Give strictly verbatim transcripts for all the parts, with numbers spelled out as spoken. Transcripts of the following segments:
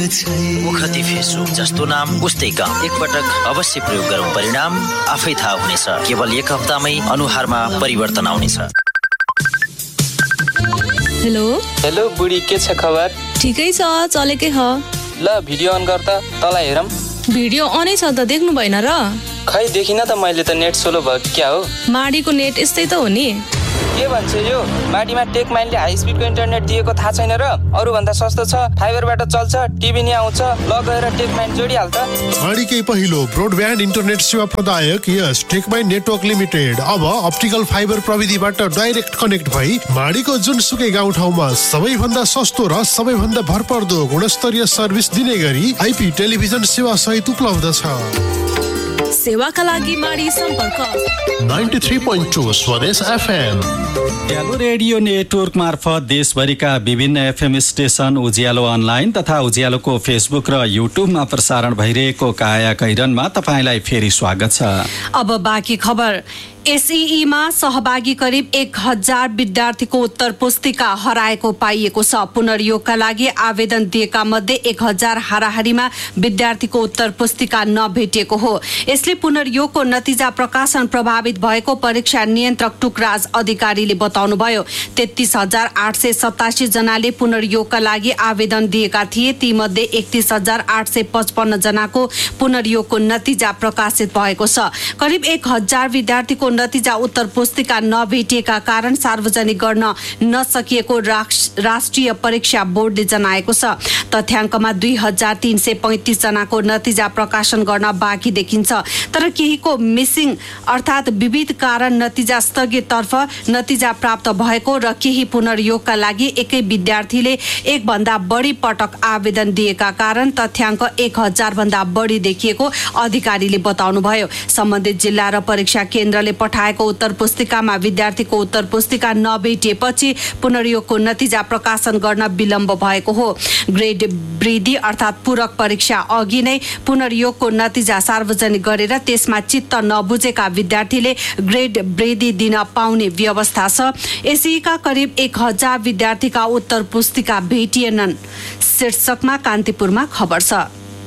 मुखती फेसु जस्तो नाम उस्तै काम एकपटक अवश्य प्रयोग गरौँ, परिणाम आफै थाहा हुनेछ। केवल एक हप्तामै अनुहारमा परिवर्तन आउनेछ। हेलो हेलो बुढी, के छ खबर? ठिकै छ, चलेकै ह। ल भिडियो अन गर त, तँलाई हेरौँ। भिडियो अनै छ त, देख्नु भएन र? खै देखिन त मैले त, नेट सोलो भयो क्या हो? माडीको नेट यस्तै त हो नि। के भन्छ यो? माडीमा टेक माइनले हाई स्पिडको इन्टरनेट दिएको थाहा छैन र? अरू भन्दा सस्तो छ, फाइबरबाट चल्छ, टिभी नि आउँछ। ल गएर टेक माइन जोडिहाल त। माडीकै पहिलो ब्रोडब्यान्ड इन्टरनेट सेवा प्रदायक यस टेक माइन नेटवर्क लिमिटेड अब अप्टिकल फाइबर प्रविधिबाट डाइरेक्ट कनेक्ट भई माडीको जुनसुकै गाउँ ठाउँमा सबैभन्दा सस्तो र सबैभन्दा भरपर्दो गुणस्तरीय सर्भिस दिने गरी आइपी टेलिभिजन सेवा सहित उपलब्ध छ। सेवाका लागि माडी सम्पर्क नाइन्टी थ्री पोइन्ट टू स्वदेश एफएम। उज्यालो रेडियो नेटवर्क मार्फत देशभरिका विभिन्न एफएम स्टेशन, उज्यालो अनलाइन तथा उज्यालोको फेसबुक र युट्युबमा प्रसारण भइरहेको काया कैरनमा तपाईँलाई फेरि स्वागत छ। अब बाँकी खबर। एसईईमा सहभागी करिब एक हजार विद्यार्थीको उत्तर पुस्तिका हराएको पाइएको छ। पुनर्योगका लागि आवेदन दिएका मध्ये एक हजार हाराहारीमा विद्यार्थीको उत्तर पुस्तिका नभेटिएको हो। यसले पुनर्योगको नतिजा प्रकाशन प्रभावित भएको परीक्षा नियन्त्रक टुकराज अधिकारीले बताउनुभयो। तेत्तीस हजार आठ सय सतासी जनाले पुनर्योगका लागि आवेदन दिएका थिए। ती मध्ये एकतीस हजार आठ सय पचपन्न जनाको पुनर्योगको नतिजा प्रकाशित भएको छ। करिब एक हजार विद्यार्थीको नतिजा उत्तर पुस्तिका नभेटिएका कारण सार्वजनिक गर्न नसकिएको राष्ट्रिय परीक्षा बोर्डले जनाएको छ। तथ्याङ्कमा दुई हजार तीन सय पैँतिस जनाको नतिजा प्रकाशन गर्न बाँकी देखिन्छ। तर केहीको मिसिङ अर्थात् विविध कारण नतिजा स्थगिततर्फ नतिजा प्राप्त भएको र केही पुनर्योगका लागि एकै विद्यार्थीले एक भन्दा बढी पटक आवेदन दिएका कारण तथ्याङ्क एक हजार भन्दा बढी देखिएको अधिकारीले बताउनुभयो। सम्बन्धित जिल्ला र परीक्षा केन्द्रले पठाएको उत्तर पुस्तिकामा विद्यार्थीको उत्तर पुस्तिका नभेटिएपछि पुनर्योगको नतिजा प्रकाशन गर्न विलम्ब भएको हो। ग्रेड वृद्धि अर्थात् पूरक परीक्षा अघि नै पुनर्योगको नतिजा सार्वजनिक गरेर त्यसमा चित्त नबुझेका विद्यार्थीले ग्रेड वृद्धि दिन पाउने व्यवस्था छ। एसईका करिब एक हजार विद्यार्थीका उत्तर पुस्तिका भेटिएनन्। शीर्षकमा कान्तिपुरमा खबर छ।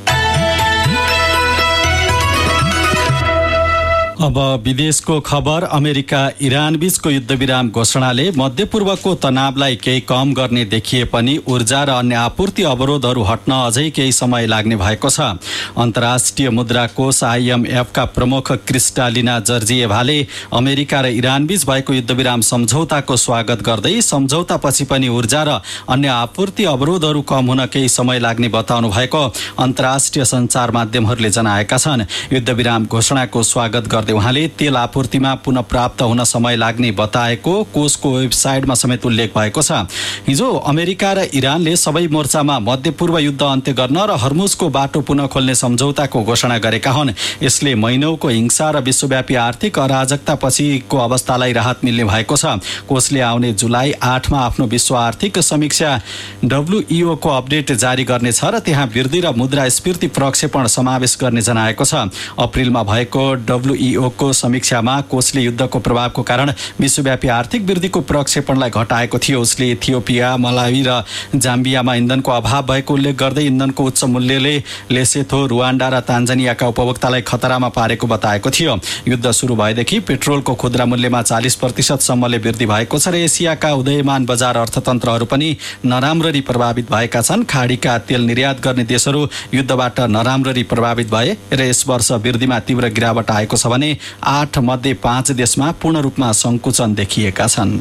अब विदेशको खबर। अमेरिका इरान बीचको युद्धविराम घोषणाले मध्यपूर्वको तनावलाई केही कम गर्ने देखिए पनि ऊर्जा र अन्य आपूर्ति अवरोधहरू हट्न अझै केही समय लाग्ने भएको छ। अन्तर्राष्ट्रिय मुद्रा कोष आइएमएफका प्रमुख क्रिस्टालिना जर्जिएभाले अमेरिका र इरान बीच भएको युद्धविराम सम्झौताको स्वागत गर्दै सम्झौतापछि पनि ऊर्जा र अन्य आपूर्ति अवरोधहरू कम हुन केही समय लाग्ने बताउनु भएको अन्तर्राष्ट्रिय सञ्चार माध्यमहरूले जनाएका छन्। युद्धविराम घोषणाको स्वागत गर्दै उहाँले तेल आपूर्तिमा पुनः प्राप्त हुन समय लाग्ने बताएको कोषको वेबसाइटमा समेत उल्लेख भएको छ। हिजो अमेरिका र इरानले सबै मोर्चामा मध्यपूर्व युद्ध अन्त्य गर्न र हर्मुजको बाटो पुनः खोल्ने सम्झौताको घोषणा गरेका हुन्। यसले महिनौको हिंसा र विश्वव्यापी आर्थिक अराजकतापछिको अवस्थालाई राहत मिल्ने भएको छ। कोषले आउने जुलाई आठमा आफ्नो विश्व आर्थिक समीक्षा डब्ल्युईओ को अपडेट जारी गर्नेछ र त्यहाँ वृद्धि र मुद्रास्फीति प्रक्षेपण समावेश गर्ने जनाएको छ। अप्रिलमा भएको डब्ल्युईओ को समीक्षामा कोषले युद्धको प्रभावको कारण विश्वव्यापी आर्थिक वृद्धिको प्रक्षेपणलाई घटाएको थियो। उसले इथियोपिया, मलावी र जाम्बियामा इन्धनको अभाव भएको उल्लेख गर्दै इन्धनको उच्च मूल्यले लेसेथो, रुवान्डा र तान्जानियाका उपभोक्तालाई खतरामा पारेको बताएको थियो। युद्ध सुरु भएदेखि पेट्रोलको खुद्रा मूल्यमा चालिस प्रतिशतसम्मले वृद्धि भएको छ र एसियाका उदयमान बजार अर्थतन्त्रहरू पनि नराम्ररी प्रभावित भएका छन्। खाडीका तेल निर्यात गर्ने देशहरू युद्धबाट नराम्ररी प्रभावित भए र यस वर्ष वृद्धिमा तीव्र गिरावट आएको छ भने आठ मध्ये पाँच देशमा पूर्ण रूपमा संकुचन देखिएका छन्।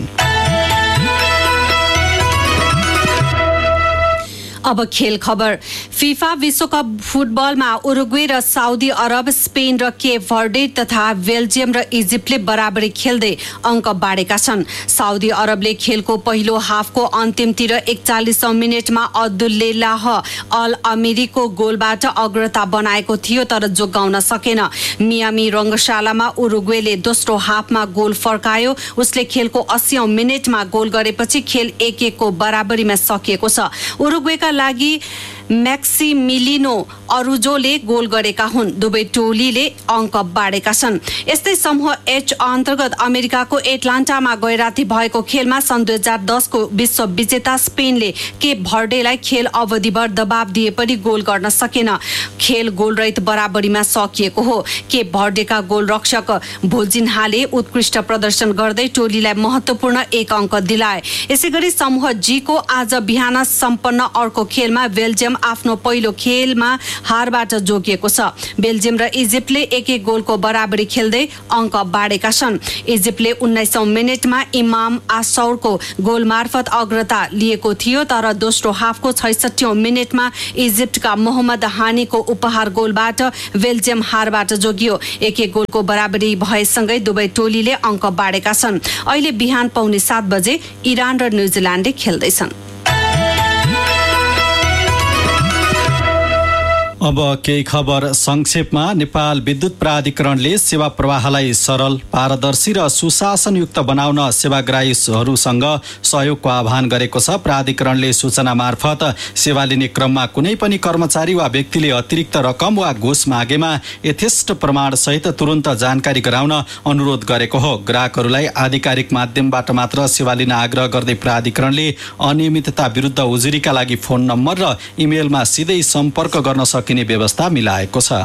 अब खेल खबर। फिफा विश्वकप फुटबलमा उरुग्वे र साउदी अरब, स्पेन र केप भर्डे तथा बेल्जियम र इजिप्टले बराबरी खेल्दै अङ्क बाँडेका छन्। साउदी अरबले खेलको पहिलो हाफको अन्तिमतिर एकचालिसौं मिनटमा अब्दुल्लाह अल अमिरीको गोलबाट अग्रता बनाएको थियो तर जोगाउन सकेन। मियामी रङ्गशालामा उरुग्वेले दोस्रो हाफमा गोल फर्कायो। उसले खेलको अस्सीौं मिनटमा गोल गरेपछि खेल एक एक को बराबरीमा सकिएको छ। उरुग्वेका लागि म्याक्सिमिलिनो अरुजोले गोल गरेका हुन्। दुवै टोलीले अङ्क बाँडेका छन्। यस्तै समूह एच अन्तर्गत अमेरिकाको एटलान्टामा गैराती भएको खेलमा सन् दुई हजार दसको विश्व विजेता स्पेनले केप भर्डेलाई खेल अवधिभर दबाव दिए पनि गोल गर्न सकेन। खेल गोलरहित बराबरीमा सकिएको हो। केप भर्डेका गोलरक्षक भोजिन्हाले उत्कृष्ट प्रदर्शन गर्दै टोलीलाई महत्त्वपूर्ण एक अङ्क दिलाए। यसैगरी समूह जी को आज बिहान सम्पन्न अर्को खेलमा बेल्जियम आफ्नो पहिलो खेलमा हारबाट जोगिएको छ। बेल्जियम र इजिप्टले एक एक गोलको बराबरी खेल्दै अङ्क बाँडेका छन्। इजिप्टले उन्नाइसौं मिनटमा इमाम आसौरको गोल मार्फत अग्रता लिएको थियो, तर दोस्रो हाफको छैसठीौं मिनटमा इजिप्टका मोहम्मद हानीको उपहार गोलबाट बेल्जियम हारबाट जोगियो। एक एक गोलको बराबरी भएसँगै दुवै टोलीले अङ्क बाँडेका छन्। अहिले बिहान पौने सात बजे इरान र न्युजिल्यान्डले खेल्दैछन्। अब केही खबर संक्षेपमा। नेपाल विद्युत प्राधिकरणले सेवा प्रवाहलाई सरल, पारदर्शी र सुशासनयुक्त बनाउन सेवाग्राहीहरूसँग सहयोगको आह्वान गरेको छ। प्राधिकरणले सूचना मार्फत सेवा लिने क्रममा कुनै पनि कर्मचारी वा व्यक्तिले अतिरिक्त रकम वा घुस मागेमा यथेष्ट प्रमाणसहित तुरन्त जानकारी गराउन अनुरोध गरेको हो। ग्राहकहरूलाई आधिकारिक माध्यमबाट मात्र सेवा लिन आग्रह गर्दै प्राधिकरणले अनियमितता विरुद्ध उजुरीका लागि फोन नम्बर र इमेलमा सिधै सम्पर्क गर्न सकिने व्यवस्था मिलाएको छ।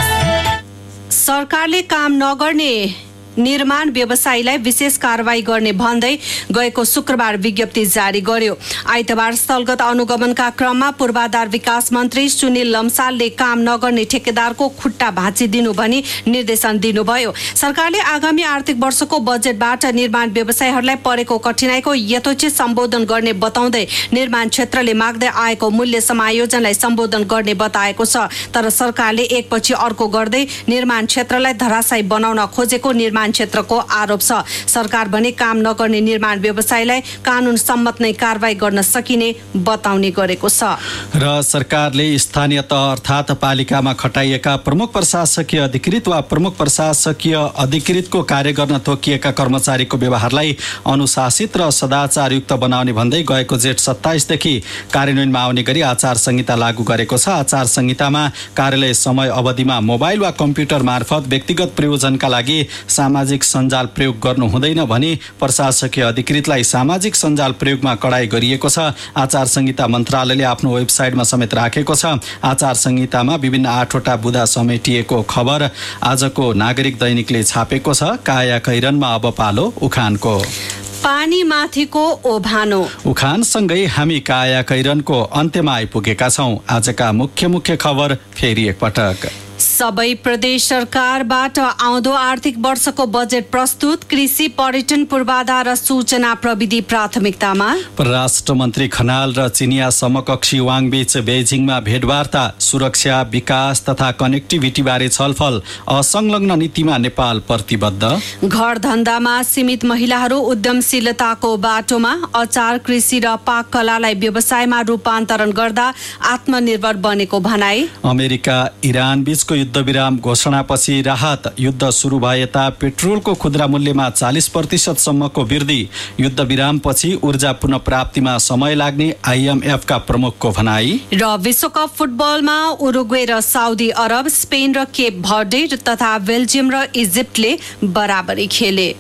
सरकारले काम नगर्ने निर्माण व्यवसायीलाई विशेष कारवाही गर्ने भन्दै गएको शुक्रबार विज्ञप्ति जारी गर्यो। आइतबार स्थलगत अनुगमनका क्रममा पूर्वाधार विकास मन्त्री सुनिल लम्सालले काम नगर्ने ठेकेदारको खुट्टा भाँचिदिनु भनी निर्देशन दिनुभयो। सरकारले आगामी आर्थिक वर्षको बजेटबाट निर्माण व्यवसायीहरूलाई परेको कठिनाइको यथोचित सम्बोधन गर्ने बताउँदै निर्माण क्षेत्रले माग्दै आएको मूल्य समायोजनलाई सम्बोधन गर्ने बताएको छ। तर सरकारले एकपछि अर्को गर्दै निर्माण क्षेत्रलाई धराशायी बनाउन खोजेको निर्माण क्षेत्रको आरोप छ। सरकार भने काम नगर्ने निर्माण व्यवसायीलाई कानून सम्मत नै कारवाही गर्न सकिने बताउने गरेको छ। र सरकारले स्थानीय तह अर्थात् पालिकामा खटाइएका प्रमुख प्रशासकीय अधिकृत वा प्रमुख प्रशासकीय अधिकृतको कार्य गर्न तोकिएका कर्मचारीको व्यवहारलाई अनुशासित र सदाचारयुक्त बनाउने भन्दै गएको जेठ सत्ताइसदेखि कार्यान्वयनमा आउने गरी आचार संहिता लागू गरेको छ। आचार संहितामा कार्यालय समय अवधिमा मोबाइल वा कम्प्युटर मार्फत व्यक्तिगत प्रयोजनका लागि सामाजिक सञ्जाल प्रयोग गर्नु हुँदैन भनी प्रशासकीय अधिकृतलाई सामाजिक सञ्जाल प्रयोगमा कडाई गरिएको छ। आचार संहिता मन्त्रालयले आफ्नो वेबसाइटमा समेत राखेको छ। आचार संहितामा विभिन्न आठवटा बुँदा समेटिएको खबर आजको नागरिक दैनिकले छापेको छ। काया कैरनमा अब पालो उखानको। पानी माथिको ओभानो। उखानसँगै हामी काया कैरनको अन्त्यमा आइपुगेका छौं। आजका मुख्य मुख्य खबर फेरि एकपटक। सबै प्रदेश सरकारबाट आउँदो आर्थिक वर्षको बजेट प्रस्तुत। कृषि, पर्यटन, पूर्वाधार र सूचना प्रविधि प्राथमिकतामा। परराष्ट्र मन्त्री खनाल र चिनिया समकक्षी वाङ बीच बेजिङमा भेटवार्ता। सुरक्षा, विकास तथा कनेक्टिभिटी बारे छलफल। असंलग्न नीतिमा नेपाल प्रतिबद्ध। घर धन्दामा सीमित महिलाहरू उद्यमशीलताको बाटोमा। अचार, कृषि र पाक कलालाई व्यवसायमा रूपान्तरण गर्दा आत्मनिर्भर बनेको भनाई। अमेरिका इरान बीच युद्ध विराम घोषणापछि राहत। युद्ध सुरु भए यता पेट्रोलको खुद्रा मूल्यमा चालीस प्रतिशत सम्मको वृद्धि। युद्ध विरामपछि ऊर्जा पुनः प्राप्तिमा समय लाग्ने आइएमएफका प्रमुखको भनाई। र विश्वकप फुटबलमा उरुग्वे र साउदी अरब, स्पेन र केप भर्डे तथा बेल्जियम र इजिप्टले बराबरी खेले।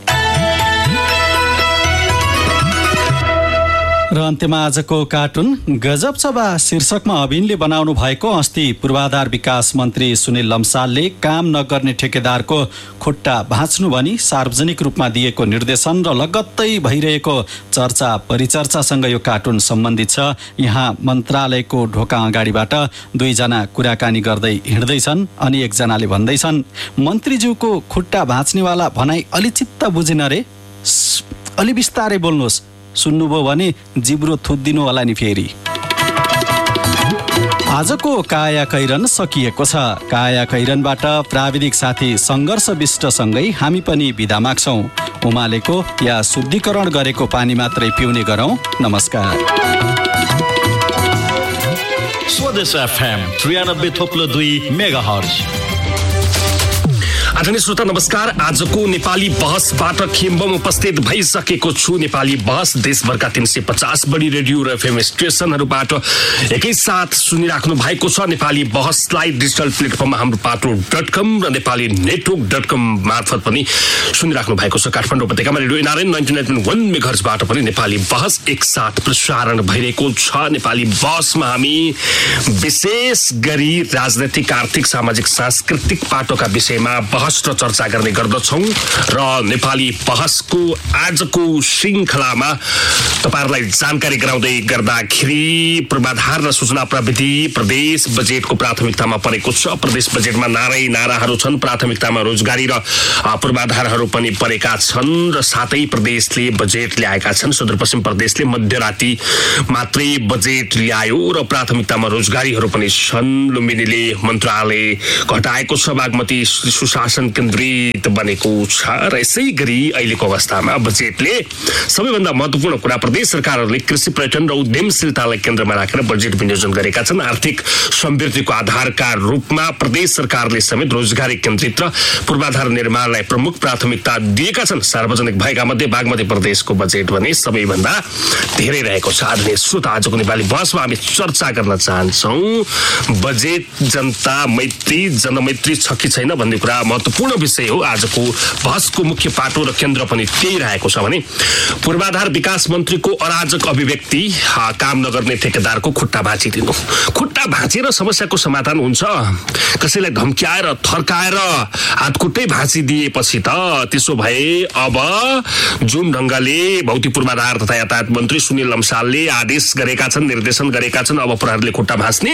र अन्त्यमा आजको कार्टुन गजब सभा शीर्षकमा अभिनले बनाउनु भएको अस्ति पूर्वाधार विकास मन्त्री सुनिल लम्सालले काम नगर्ने ठेकेदारको खुट्टा भाँच्नु भनी सार्वजनिक रूपमा दिएको निर्देशन र लगत्तै भइरहेको चर्चा परिचर्चासँग यो कार्टुन सम्बन्धित छ। यहाँ मन्त्रालयको ढोका अगाडिबाट दुईजना कुराकानी गर्दै हिँड्दैछन् अनि एकजनाले भन्दछन्, मन्त्रीज्यूको खुट्टा भाँच्नेवाला भनाइ अलि चित्त बुझेन रे, अलि बिस्तारै बोल्नुहोस्, सुन्नुभयो भने जिब्रो थुत्दिनु होला नि फेरि। आजको काया कैरन सकिएको छ। काया कैरनबाट प्राविधिक साथी सङ्घर्ष विष्टसँगै हामी पनि बिदा माग्छौँ। उमालेको या शुद्धिकरण गरेको पानी मात्रै पिउने गरौँ। नमस्कार। स्वदेश एफएम त्रियानब्बे थोप्लो दुई मेगा हर्ज। आदरणीय श्रोता नमस्कार। आजको नेपाली बहसबाट खिम्बम उपस्थित भइसकेको छु। नेपाली बहस देशभरका तीन सय पचास बढी रेडियो र एफएम स्टेसनहरूबाट एकैसाथ सुनिराख्नु भएको छ। नेपाली बहसलाई डिजिटल प्लेटफर्ममा हाम्रो पाटो डट कम र नेपाली नेटवर्क डट कम मार्फत पनि सुनिराख्नु भएको छ। काठमाडौँ उपत्यकामा radio NRN ninety nine point वन मेगाहर्जबाट पनि नेपाली बहस एकसाथ प्रसारण भइरहेको छ। नेपाली बहसमा हामी विशेष गरी राजनैतिक, आर्थिक, सामाजिक, सांस्कृतिक पाटोका विषयमा बहस र चर्चा गर्ने गर्दछौँ र नेपाली बहसको आजको श्रृङ्खलामा तपाईँहरूलाई जानकारी गराउँदै गर्दाखेरि पूर्वाधार र सूचना प्रविधि प्रदेश बजेटको प्राथमिकतामा परेको छ। प्रदेश बजेटमा नारै नाराहरू छन्। प्राथमिकतामा रोजगारी र पूर्वाधारहरू पनि परेका छन् र साथै प्रदेशले बजेट ल्याएका छन्। सुदूरपश्चिम प्रदेशले मध्यराति मात्रै बजेट ल्यायो र प्राथमिकतामा रोजगारीहरू पनि छन्। लुम्बिनीले मन्त्रालय घटाएको छ। बागमती सुशासन केन्द्रित बनेको छ र यसै गरी अहिलेको अवस्थामा बजेटले सबैभन्दा महत्त्वपूर्ण कुरा प्रदेश सरकारहरूले कृषि, पर्यटन र उद्यमशीलतालाई केन्द्रमा राखेर बजेट विनियोजन गरेका छन्। आर्थिक समृद्धिको आधारका रूपमा प्रदेश सरकारले समेत रोजगारी केन्द्रित र पूर्वाधार निर्माणलाई प्रमुख प्राथमिकता दिएका छन्। सार्वजनिक भएका मध्ये बागमती प्रदेशको बजेट भने सबैभन्दा धेरै रहेको छ। आदरणीय श्रोता, आजको नेपाली बहसमा हामी चर्चा गर्न चाहन्छौँ बजेट जनता मैत्री जनमैत्री छ कि छैन भन्ने कुरा महत्त्वपूर्ण विषय हो। आजको बहसको मुख्य पाटो र केन्द्र पनि त्यही रहेको छ भने पूर्वाधार विकास मन्त्रीको अराजक अभिव्यक्ति, काम नगर्ने ठेकेदारको खुट्टा भाँचिदिनु। खुट्टा भाँचेर समस्याको समाधान हुन्छ? कसैलाई धम्क्याएर थर्काएर हातखुट्टै भाँचिदिएपछि त त्यसो भए अब जुन ढङ्गले भौतिक पूर्वाधार तथा यातायात मन्त्री सुनिल लम्सालले आदेश गरेका छन्, निर्देशन गरेका छन्, अब प्रहरीले खुट्टा भाँच्ने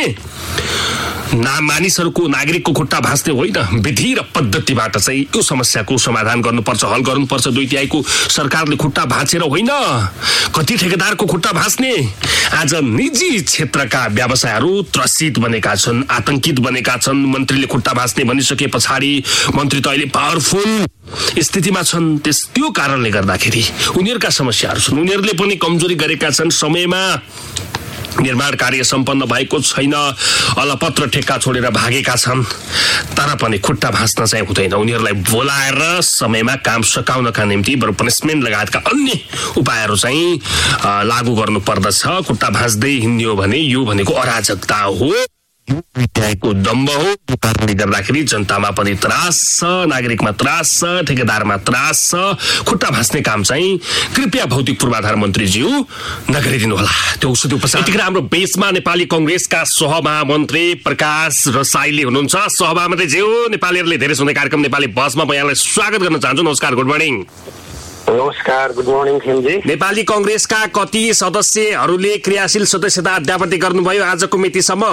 ना मानिसहरूको नागरिकको खुट्टा भाँच्ने होइन, विधि र पद्धतिबाट चाहिँ यो समस्याको समाधान गर्नुपर्छ, हल गर्नुपर्छ। दुई तिहाईको सरकारले खुट्टा भाँचेर होइन, कति ठेकेदारको खुट्टा भाँच्ने। आज निजी क्षेत्रका व्यवसायहरू त्रसित बनेका छन्, आतंकित बनेका छन्। मन्त्रीले खुट्टा भाँच्ने भनिसके पछाडि मन्त्री त अहिले पावरफुल स्थितिमा छन्। त्यस त्यो कारणले गर्दाखेरि उनीहरूका समस्याहरू छन्। उनीहरूले पनि कमजोरी गरेका छन्। समयमा निर्माण कार्य सम्पन्न भएको छैन, अलपत्र ठेक्का छोडेर भागेका छन्। तर पनि खुट्टा भाँच्न चाहिँ हुँदैन। उनीहरूलाई बोलाएर समयमा काम सकाउनका निम्ति बरु पनिसमेन्ट लगायतका अन्य उपायहरू चाहिँ लागू गर्नु पर्दछ। खुट्टा भाँच्दै हिँड्यो भने यो भनेको अराजकता हो, को दम्ब हो। यो कारणले गर्दाखेरि जनतामा पनि त्रास छ, नागरिकमा त्रास छ, ठेकेदारमा त्रास छ। खुट्टा भाँच्ने काम चाहिँ कृपया भौतिक पूर्वाधार मन्त्रीज्यू नगरिदिनु होला। त्यो औषधि उपचार। यतिखेर हाम्रो बेसमा नेपाली कङ्ग्रेसका सहमहामन्त्री प्रकाश रसाइली हुनुहुन्छ। सहमहामन्त्रीज्यू, नेपालीहरूले धेरै सुन्ने कार्यक्रम नेपाली बहसमा म यहाँलाई स्वागत गर्न चाहन्छु। नमस्कार, गुड मर्निङ। नमस्कार, गुड मर्निङ खेमजी। नेपाली कङ्ग्रेसका कति सदस्यहरूले क्रियाशील सदस्यता अध्यापति गर्नुभयो आजको मितिसम्म?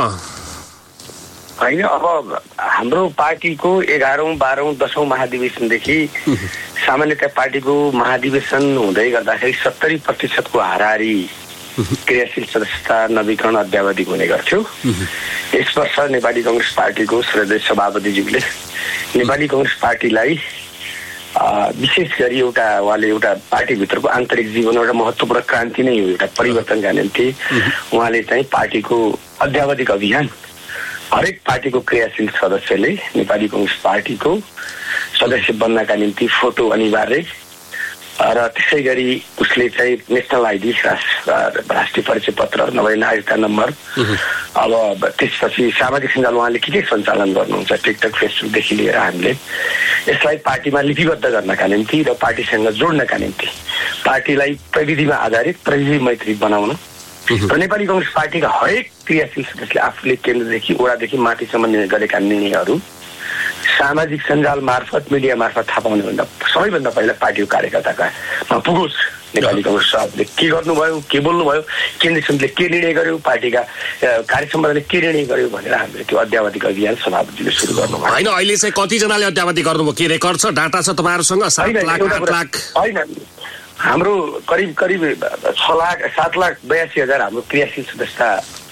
होइन, अब हाम्रो पार्टीको एघारौँ बाह्रौँ दसौँ महाधिवेशनदेखि सामान्यतया पार्टीको महाधिवेशन हुँदै गर्दाखेरि सत्तरी प्रतिशतको हाराहारी क्रियाशील सदस्यता नवीकरण अध्यावधिक हुने गर्थ्यो। यस वर्ष नेपाली कङ्ग्रेस पार्टीको श्रद्धेय सभापतिज्यूले नेपाली कङ्ग्रेस पार्टीलाई विशेष गरी एउटा उहाँले एउटा पार्टीभित्रको आन्तरिक जीवन एउटा महत्त्वपूर्ण क्रान्ति नै हो, एउटा परिवर्तनका निम्ति उहाँले चाहिँ पार्टीको अध्यावधिक अभियान हरेक पार्टीको क्रियाशील सदस्यले नेपाली कङ्ग्रेस पार्टीको सदस्य बन्नका निम्ति फोटो अनिवार्य र त्यसै गरी उसले चाहिँ नेसनल आइडी, राष्ट्रिय परिचय पत्र नभए नागरिकता नम्बर, अब त्यसपछि सामाजिक सञ्जाल उहाँले के के सञ्चालन गर्नुहुन्छ, टिकटक, फेसबुकदेखि लिएर हामीले यसलाई पार्टीमा लिपिबद्ध गर्नका निम्ति र पार्टीसँग जोड्नका निम्ति पार्टीलाई प्रविधिमा आधारित प्रविधि मैत्री बनाउन र नेपाली कङ्ग्रेस पार्टीका हरेक क्रियाशील सदस्यले आफूले केन्द्रदेखि वडादेखि माथिसम्म गरेका निर्णयहरू सामाजिक सञ्जाल मार्फत, मिडिया मार्फत थाहा पाउने भन्दा सबैभन्दा पहिला पार्टीको कार्यकर्तामा पुगोस्। नेपाली कङ्ग्रेस सभाले के गर्नुभयो, के बोल्नुभयो, केन्द्रीय समितिले के निर्णय गर्यो, पार्टीका कार्य सम्बन्धले के निर्णय गर्यो भनेर हामीले त्यो अध्यावधिक अभियान सभापतिले सुरु गर्नुभयो। होइन, अहिले चाहिँ कतिजनाले अध्यावधि गर्नुभयो? के रेकर्ड छ, डाटा छ तपाईँहरूसँग? सात लाख आठ लाख होइन, हाम्रो करिब करिब छ लाख सात लाख बयासी हजार हाम्रो क्रियाशील सदस्यता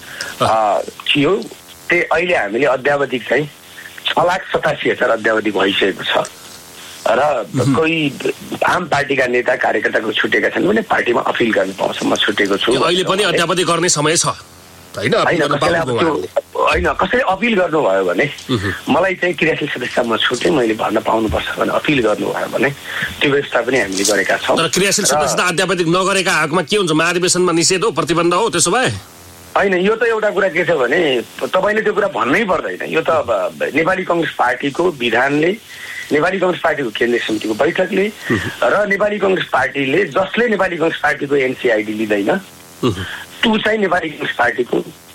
थियो। त्यही अहिले हामीले अध्यावधिक चाहिँ छ लाख सतासी हजार अध्यावधिक भइसकेको छ र कोही आम पार्टीका नेता कार्यकर्ताको छुटेका छन् भने पार्टीमा अपिल गर्न पाउँछ। म छुटेको छु, अहिले पनि अध्यावधि गर्ने समय छ। होइन होइन कसैले अपिल गर्नुभयो भने मलाई चाहिँ क्रियाशील सदस्यतामा छुट चाहिँ मैले भर्न पाउनुपर्छ भने अपिल गर्नुभयो भने त्यो व्यवस्था पनि हामीले गरेका छौँ। तर क्रियाशील सदस्यता अध्यापक नगरेका हकमा के हुन्छ? महाधिवेशनमा निषेध हो, प्रतिबन्ध हो त्यसो भए? होइन, यो त एउटा कुरा के छ भने तपाईँले त्यो कुरा भन्नै पर्दैन। यो त अब नेपाली कङ्ग्रेस पार्टीको विधानले, नेपाली कङ्ग्रेस पार्टीको केन्द्रीय समितिको बैठकले र नेपाली कङ्ग्रेस पार्टीले जसले नेपाली कङ्ग्रेस पार्टीको एनसिआइडी लिँदैन त्यो चाहिँ नेपाली कङ्ग्रेस पार्टीको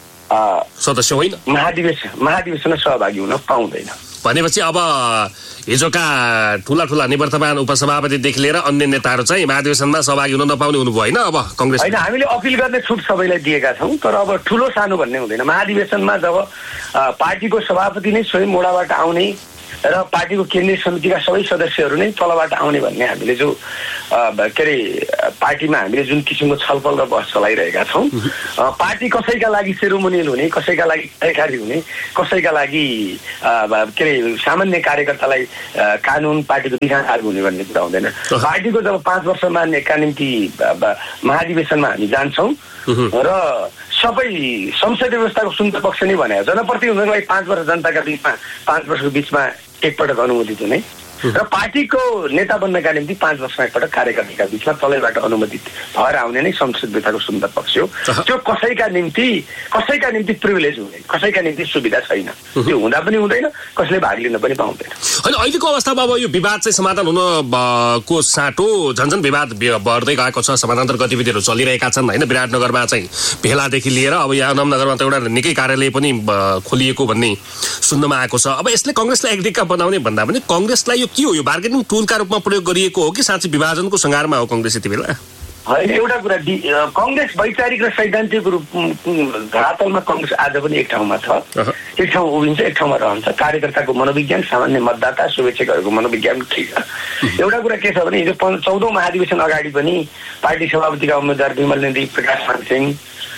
सदस्य होइन, महाधिवेशन महाधिवेशनमा सहभागी हुन पाउँदैन। भनेपछि अब हिजोका ठुला ठुला निवर्तमान उपसभापतिदेखि लिएर अन्य नेताहरू चाहिँ महाधिवेशनमा सहभागी हुन नपाउने हुनुभयो होइन? अब कङ्ग्रेस होइन, हामीले अपिल गर्ने छुट सबैलाई दिएका छौँ, तर अब ठुलो सानो भन्ने हुँदैन। महाधिवेशनमा जब पार्टीको सभापति नै स्वयं मोडाबाट आउने र पार्टीको केन्द्रीय समितिका सबै सदस्यहरू नै तलबाट आउने भन्ने हामीले जो के अरे पार्टीमा हामीले जुन किसिमको छलफल र बहस चलाइरहेका छौँ, पार्टी कसैका लागि सेरोमोनियल हुने, कसैका लागि कार्यकारी हुने, कसैका लागि के अरे सामान्य कार्यकर्तालाई कानुन पार्टीको विधान लागू हुने भन्ने कुरा हुँदैन। पार्टीको जब पाँच वर्ष मान्नेका निम्ति महाधिवेशनमा हामी जान्छौँ र सबै संसदीय व्यवस्थाको सुन्दर पक्ष नै भने जनप्रतिनिधिहरूको लागि पाँच वर्ष जनताका बिचमा पाँच वर्षको बिचमा एकपटक अनुमति दिने र पार्टीको नेता बन्नका निम्ति पाँच वर्षमा एकपटक कार्यकर्ताका बिचमा तलैबाट अनुमति भएर आउने नै संसद व्यवस्थाको सुन्दर पक्ष हो। त्यो कसैका निम्ति कसैका निम्ति प्रिभिलेज हुँदैन, कसैका निम्ति सुविधा छैन, त्यो हुँदा पनि हुँदैन, कसैले भाग लिन पनि पाउँदैन। होइन, अहिलेको अवस्थामा अब यो विवाद चाहिँ समाधान हुन को साटो झन्झन विवाद बढ्दै गएको छ, समानान्तर गतिविधिहरू चलिरहेका छन् होइन? विराटनगरमा चाहिँ भेलादेखि लिएर अब यहाँ नवनगरमा त एउटा निकै कार्यालय पनि खोलिएको भन्ने सुन्नमा आएको छ। अब यसले कङ्ग्रेसलाई एकदिक्का बनाउने भन्दा पनि कङ्ग्रेसलाई यो के हो? यो बार्गेनिङ टुलका रूपमा प्रयोग गरिएको हो कि साँच्चै विभाजनको सङ्घारमा हो कङ्ग्रेस यति बेला? होइन, एउटा कुरा कङ्ग्रेस वैचारिक र सैद्धान्तिक रूप धरातलमा कङ्ग्रेस आज पनि एक ठाउँमा छ, एक ठाउँ उभिन्छ, एक ठाउँमा रहन्छ। कार्यकर्ताको मनोविज्ञान, सामान्य मतदाता शुभेच्छकहरूको मनोविज्ञान ठिक छ। एउटा कुरा के छ भने हिजो चौधौँ महाधिवेशन अगाडि पनि पार्टी सभापतिका उम्मेद्वार विमल नन्दी, प्रकाश मान सिंह,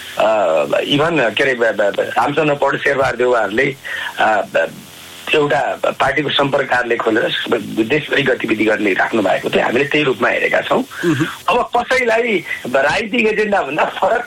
इभन के अरे रामचन्द्र पौडेल, शेरबहादुर देउवाहरूले एउटा पार्टीको सम्पर्क कार्यालय खोलेर देशभरि गतिविधि गर्ने राख्नु भएको थियो। हामीले त्यही रूपमा हेरेका छौँ। अब कसैलाई राजनीतिक एजेन्डा भन्दा फरक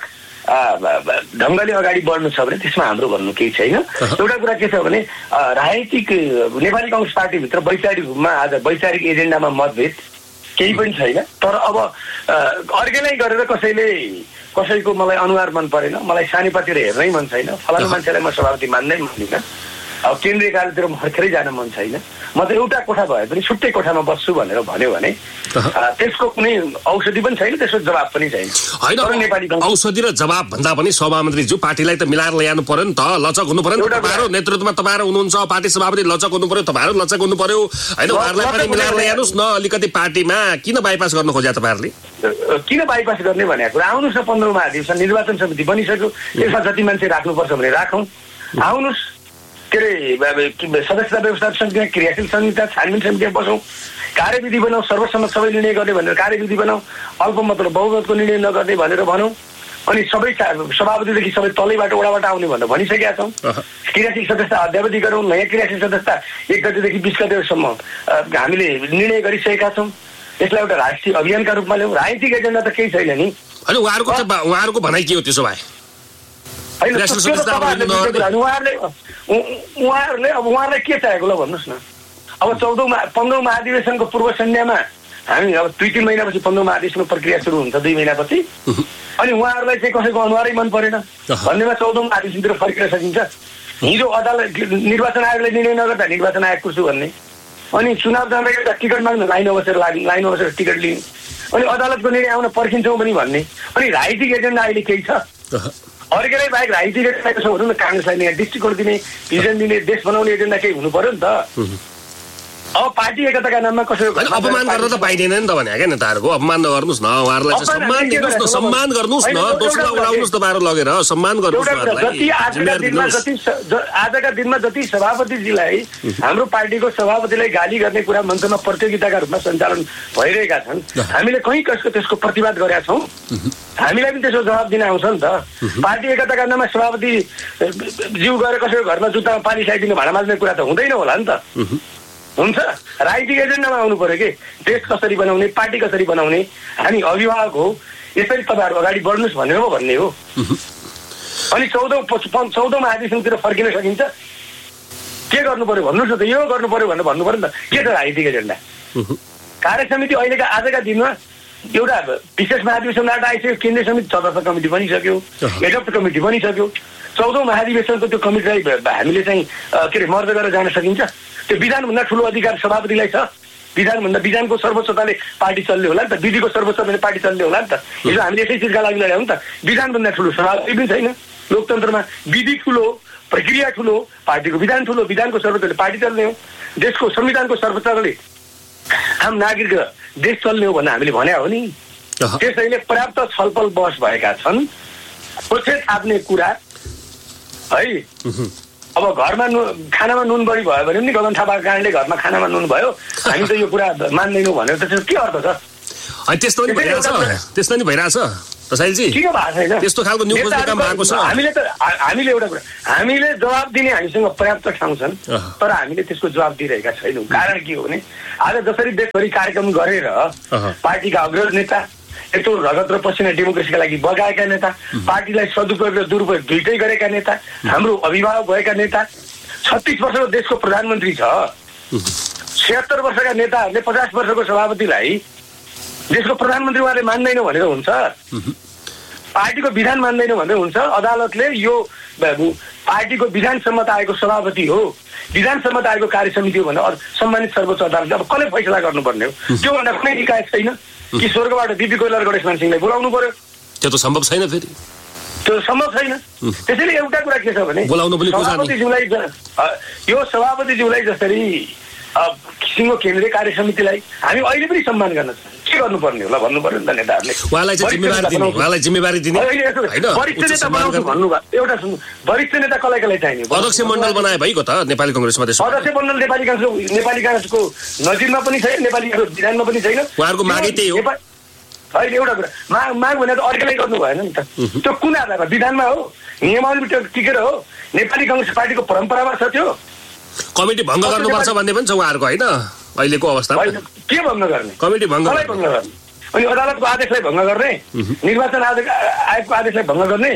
ढङ्गले अगाडि बढ्नु छ भने त्यसमा हाम्रो भन्नु केही छैन। एउटा कुरा के छ भने राजनीतिक नेपाली कङ्ग्रेस पार्टीभित्र वैचारिक रूपमा आज वैचारिक एजेन्डामा मतभेद केही पनि छैन। तर अब अर्गेनाइज गरेर कसैले कसैको मलाई अनुहार मन परेन, मलाई सानीपातिर हेर्नै मन छैन, फलानु मान्छेलाई म सभापति मान्नै मान्दिनँ, अब केन्द्रीय कार्यतिर भर्खरै जान मन छैन, म त एउटा कोठा भए पनि छुट्टै कोठामा बस्छु भनेर भन्यो भने त्यसको कुनै औषधि पनि छैन, त्यसको जवाब पनि छैन। होइन, औषधि र जवाब भन्दा पनि सभामन्त्रीज्यू पार्टीलाई त मिलाएर ल्याउनु पर्यो नि त, लचक हुनु पर्यो नि। तपाईँहरू नेतृत्वमा तपाईँहरू हुनुहुन्छ, पार्टी सभापति लचक हुनु पर्यो, तपाईँहरू लचक हुनु पर्यो होइन? उहाँहरूलाई पनि मिलाएर ल्याउनुहोस् न अलिकति पार्टीमा। किन बाइपास गर्नु खोज्या तपाईँहरूले? किन बाइपास गर्ने भनेको कुरा आउनुहोस् न, पन्ध्रमा अधिवेशन निर्वाचन समिति बनिसक्यो, त्यसमा जति मान्छे राख्नुपर्छ भने राखौँ, आउनुहोस्। के अरे सदस्यता व्यवस्था समितिमा, क्रियाशील समितिमा, छानबिन समितिमा बसौँ, कार्यविधि बनाऊ, सर्वसम्मत सबै निर्णय गर्ने भनेर कार्यविधि बनाऊ, अल्पमत र बहुमतको निर्णय नगर्ने भनेर भनौँ, अनि सबै सभापतिदेखि सबै तलैबाट ओडाबाट आउने भनेर भनिसकेका छौँ। क्रियाशील सदस्यता अध्यावधि गरौँ, नयाँ क्रियाशील सदस्यता एक गतिदेखि बिस गतिसम्म हामीले निर्णय गरिसकेका छौँ। यसलाई एउटा राष्ट्रिय अभियानका रूपमा ल्याउँ। राजनीतिक एजेन्डा त केही छैन नि। होइन, उहाँहरूको उहाँहरूको भनाइ के हो त्यसो भए? उहाँहरूले उहाँहरूले अब उहाँहरूलाई के चाहेको ल भन्नुहोस् न। अब चौधौँ पन्ध्रौँ महाधिवेशनको पूर्व सन्ध्यामा हामी अब दुई तिन महिनापछि पन्ध्रौँ महाधिवेशनको प्रक्रिया सुरु हुन्छ, दुई महिनापछि, अनि उहाँहरूलाई चाहिँ कसैको अनुहारै मन परेन भन्नेमा चौधौँ महाधिवेशनतिर फर्किन सकिन्छ? हिजो अदालत निर्वाचन आयोगले निर्णय नगर्दा निर्वाचन आयोग कुर्छु भन्ने, अनि चुनाव जाँदा टिकट माग्नु लाइनमा बसेर लाग्ने, लाइनमा बसेर टिकट लिने, अनि अदालतको निर्णय आउन पर्खिन्छौँ पनि भन्ने। अनि राजनीतिक एजेन्डा अहिले केही छ? अर्कै बाहेक राजनीतिक एजेन्डा कसो भनौँ न, काङ्ग्रेसलाई दिने, डिस्ट्रिक्ट कोर्ट दिने, भिजन दिने, देश बनाउने एजेन्डा केही हुनु पर्यो नि त। अब पार्टी एकताका नाममा कसैको अपमान गर्न त पाइँदैन नि त भने क्या नेताहरूको? अपमान नगर्नुहोस् न, उहाँहरूलाई चाहिँ सम्मान दिनुहोस् न, सम्मान गर्नुहोस् न, दोस्रो उडाउनुहोस् तपाईँहरू लगेर सम्मान गर्नुहोस्। जति आजका दिनमा जति आजका दिनमा जति सभापतिजीलाई हाम्रो पार्टीको सभापतिलाई गाली गर्ने कुरा मञ्चमा प्रतियोगिताका रूपमा सञ्चालन भइरहेका छन्, हामीले कहीँ कसको त्यसको प्रतिवाद गरेका छौँ? हामीलाई पनि त्यसको जवाब दिन आउँछ नि त। पार्टी एकताका नाममा सभापति जिउ गएर कसैको घरमा जुत्तामा पानी खाइदिनु, भाँडा माझ्ने कुरा त हुँदैन होला नि त। हुन्छ, राजनीतिक एजेन्डामा आउनु पर्यो कि देश कसरी बनाउने, पार्टी कसरी बनाउने, हामी अभिभावक हो, यसरी तपाईँहरू अगाडि बढ्नुहोस् भनेर पो भन्ने हो। अनि चौधौँ चौधौँ महाधिवेशनतिर फर्किन सकिन्छ? के गर्नु पर्यो भन्नुहोस् न त, यो गर्नु पर्यो भनेर भन्नु पर्यो नि त। के छ राजनीतिक एजेन्डा? कार्य समिति अहिलेका आजका दिनमा एउटा विशेष महाधिवेशनबाट आइसक्यो, केन्द्रीय समिति सदस्य कमिटी बनिसक्यो, एडप्ट कमिटी बनिसक्यो। चौधौँ महाधिवेशनको त्यो कमिटीलाई हामीले चाहिँ के अरे मर्ज गरेर जान सकिन्छ? त्यो विधानभन्दा ठुलो अधिकार सभापतिलाई छ। विधानभन्दा विधानको सर्वोच्चताले पार्टी चल्ने होला नि त, विधिको सर्वोच्चताले पार्टी चल्ने होला नि त। हिजो हामीले यसै चिजका लागि लड्यौँ नि त। विधानभन्दा ठुलो सभापति पनि छैन लोकतन्त्रमा। विधि ठुलो, प्रक्रिया ठुलो, पार्टीको विधान ठुलो, विधानको सर्वोच्चताले पार्टी चल्ने हो। देशको संविधानको सर्वोच्चताले आम नागरिक देश चल्ने हो भनेर हामीले भने हो नि। त्यसैले पर्याप्त छलफल बहस भएका छन्। सोचे थाप्ने कुरा है। अब घरमा खानामा नुन बढी भयो भने पनि गगन थापाको कारणले घरमा खानामा नुन भयो, हामी त यो कुरा मान्दैनौँ भनेर त के अर्थ छ? त्यस्तो पनि भइरहेछ, त्यस्तो पनि भइरहेछ तसाइलजी। किन भएको छैन? त्यस्तो खालको न्यु खोज्ने काम भएको छ। हामीले त हामीले एउटा कुरा हामीले जवाब दिने हामीसँग पर्याप्त ठाउँ छन्, तर हामीले त्यसको जवाब दिइरहेका छैनौँ। कारण के हो भने आज जसरी देशभरि कार्यक्रम गरेर पार्टीका अग्रज नेता, यत्रो रगत र पसिना डेमोक्रेसीका लागि बगाएका नेता, पार्टीलाई सदुपयोग र दुरुपयोग दुइटै गरेका नेता, हाम्रो अभिभावक भएका नेता, छत्तीस वर्षको देशको प्रधानमन्त्री छ, छिहत्तर वर्षका नेताहरूले पचास वर्षको सभापतिलाई देशको प्रधानमन्त्री उहाँले मान्दैन भनेर हुन्छ? पार्टीको विधान मान्दैन भनेर हुन्छ? अदालतले यो पार्टीको विधानसम्म आएको सभापति हो, विधानसम्म आएको कार्य समिति हो भनेर सम्मानित सर्वोच्च अदालतले अब कसले फैसला गर्नुपर्ने हो? त्योभन्दा कुनै निकाय छैन कि स्वर्गबाट बिपी कोइराला गणेशमान सिंहलाई बोलाउनु पर्यो? त्यो त सम्भव छैन। फेरि त्यो सम्भव छैन। त्यसैले एउटा कुरा के छ भने सभापतिज्यूलाई यो सभापतिज्यूलाई जसरी किसिमको केन्द्रीय कार्य समितिलाई हामी अहिले पनि सम्मान गर्न के गर्नुपर्ने होला भन्नु पर्यो नि त नेताहरूले। उहाँलाई चाहिँ जिम्मेवारी दिने, उहाँलाई जिम्मेवारी दिने हैन। वरिष्ठ नेता बनाउँछु भन्नुभयो। एउटा सुन्नु, वरिष्ठ नेता कसलाई कसलाई चाहिने? अध्यक्ष मण्डल बनाए भइगयो त नेपाली कांग्रेसमा। त्यसो अध्यक्ष मण्डल नेपाली कांग्रेसको नेपाली कांग्रेसको नजिकमा पनि छैन, नेपाली कांग्रेसको विधानमा पनि छैन। उहाँहरूको मागै त्यही हो। अहिले एउटा कुरा माग माग भने त अर्कैलाई गर्नु भएन नि त। त्यो कुन आधारमा? विधानमा हो, नियमावली टिकेर हो, नेपाली कांग्रेस पार्टीको परम्परामा छ त्यो। कमिटी भङ्ग गर्नुपर्छ भन्ने पनि छ उहाँहरूको होइन अहिलेको अवस्थामा। के भङ्ग गर्ने? कमिटी भङ्ग कसलाई भङ्ग गर्ने? अनि अदालतको आदेशलाई भङ्ग गर्ने, निर्वाचन आयोगको आदेशलाई भङ्ग गर्ने।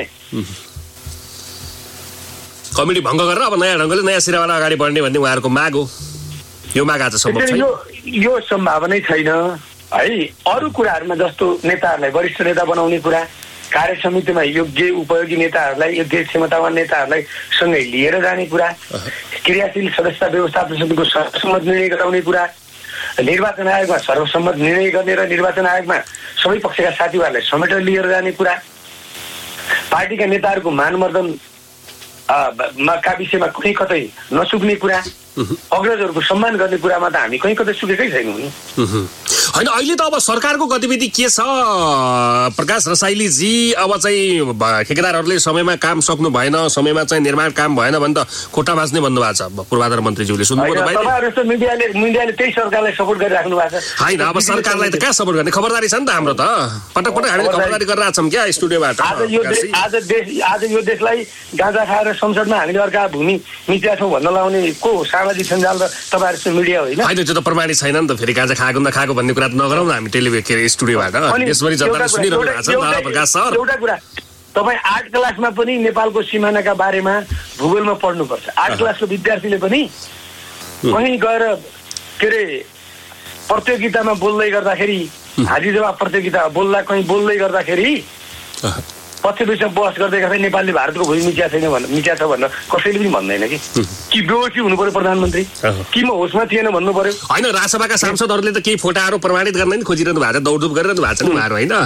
कमिटी भङ्ग गरेर अब नयाँ ढङ्गले नयाँ सिराबाट अगाडि बढ्ने भन्ने उहाँहरूको माग हो। यो माग आज सम्भव छैन। यो यो सम्भावनै छैन है। अरू कुराहरूमा जस्तो नेताहरूलाई वरिष्ठ नेता बनाउने कुरा, कार्य समितिमा योग्य उपयोगी नेताहरूलाई, योग्य क्षमतावान नेताहरूलाई सँगै लिएर जाने कुरा, क्रियाशील सदस्यता व्यवस्थापन समितिको सर्वसम्मत निर्णय गराउने कुरा, निर्वाचन आयोगमा सर्वसम्मत निर्णय गर्ने र निर्वाचन आयोगमा सबै पक्षका साथीभाइहरूलाई समेटेर लिएर जाने कुरा, पार्टीका नेताहरूको मानमर्दन का विषयमा कहीँ कतै नसुक्ने कुरा, अग्रजहरूको सम्मान गर्ने कुरामा त हामी कहीँ कतै सुकेकै छैनौँ नि। होइन अहिले त अब सरकारको गतिविधि के छ प्रकाश रसाइलीजी? अब चाहिँ ठेकेदारहरूले समयमा काम सक्नु भएन, समयमा चाहिँ निर्माण काम भएन भने त खुट्टा भाँच्ने भन्नुभएको छ पूर्वाधार मन्त्रीज्यूले। सुन्नुभयो तपाईहरु मिडियाले मिडियाले त्यही सरकारलाई सपोर्ट गरिराख्नु भएको छ। होइन अब सरकारलाई त कहाँ सपोर्ट गर्ने? खबरदारी छ नि त हाम्रो त। पटक पटक हामीले खबरदारी गरिरहेको छौँ क्या स्टुडियोबाट। आज यो आज देश आज यो देशलाई गाँजा खाएर संसदमा हामीले अर्का भूमि मिच्या छौँ भन्न लाउने को सामाजिक सञ्जाल र तपाईँहरू मिडिया होइन? होइन त्यो त प्रमाणित छैन नि त। फेरि गाँजा खाएको नखाएको भन्ने कुरा नगरौँ न हामी टेलिभिजन स्टुडियोबाट। देशभरि जनताले सुनिरहनु भएको छ नि प्रकाश सर। एउटा कुरा तपाईँ आर्ट क्लासमा पनि नेपालको सिमानाका बारेमा भूगोलमा पढ्नुपर्छ। आर्ट क्लासको विद्यार्थीले पनि कहीँ गएर के अरे प्रतियोगितामा बोल्दै गर्दाखेरि, हाजी जवाब प्रतियोगिता बोल्दा कहीँ बोल्दै गर्दाखेरि पछि बिचमा बहस गर्दै गर्दै नेपालले भारतको भूमि मिच्या छैन भन्न मिच्या छ भनेर कसैले पनि भन्दैन कि कि बेहोसी हुनु पर्यो प्रधानमन्त्री, कि म होसमा थिएन भन्नु पर्यो? होइन, राजसभाका सांसदहरूले त केही फोटाहरू प्रमाणित गर्न नि खोजिरहनु भएको छ, दौडधुप गरिरहनु भएको छ नि उहाँहरू होइन?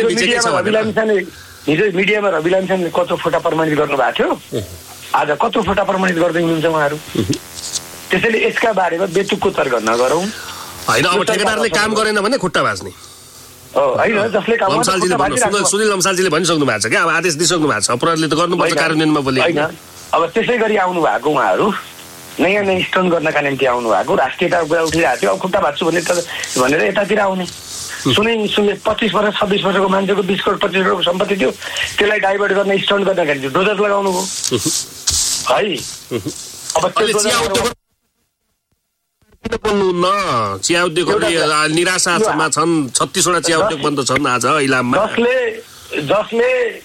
हिजो मिडियामा रवि लामिछाने कत्रो फोटा प्रमाणित गर्नु भएको थियो, आज कत्रो फोटा प्रमाणित गर्दै हुनुहुन्छ उहाँहरू। त्यसैले यसका बारेमा बेतुकको तर्क नगरौँ। होइन, अब ठेकेदारले काम गरेन भने खुट्टा भाँच्ने होइन, जसले काम सुनिल लम्सालजीले भनिसक्नु भएको छ क्या, अब आदेश दिइसक्नु भएको छ, अपराधले त गर्नुपर्छ कार्यान्वयनमा बोले होइन। अब त्यसै गरी आउनु भएको उहाँहरू नयाँ नयाँ स्टोन गर्नका निम्ति आउनु भएको, राष्ट्रियताको कुरा उठिरहेको थियो, अब खुट्टा भाँच्छु भने त भनेर यतातिर आउने। सुने सुने पच्चिस वर्ष छब्बिस वर्षको मान्छेको बिस करोड पच्चिस करोडको सम्पत्ति थियो, त्यसलाई डाइभर्ट गर्न स्टोन गर्दाखेरि डोजर लगाउनु भयो है। अब बोल्नु न, चिया उद्योगहरूले निराशामा छन्, छत्तीसवटा चिया उद्योग बन्द छन् आज इलाममा। जसले जसले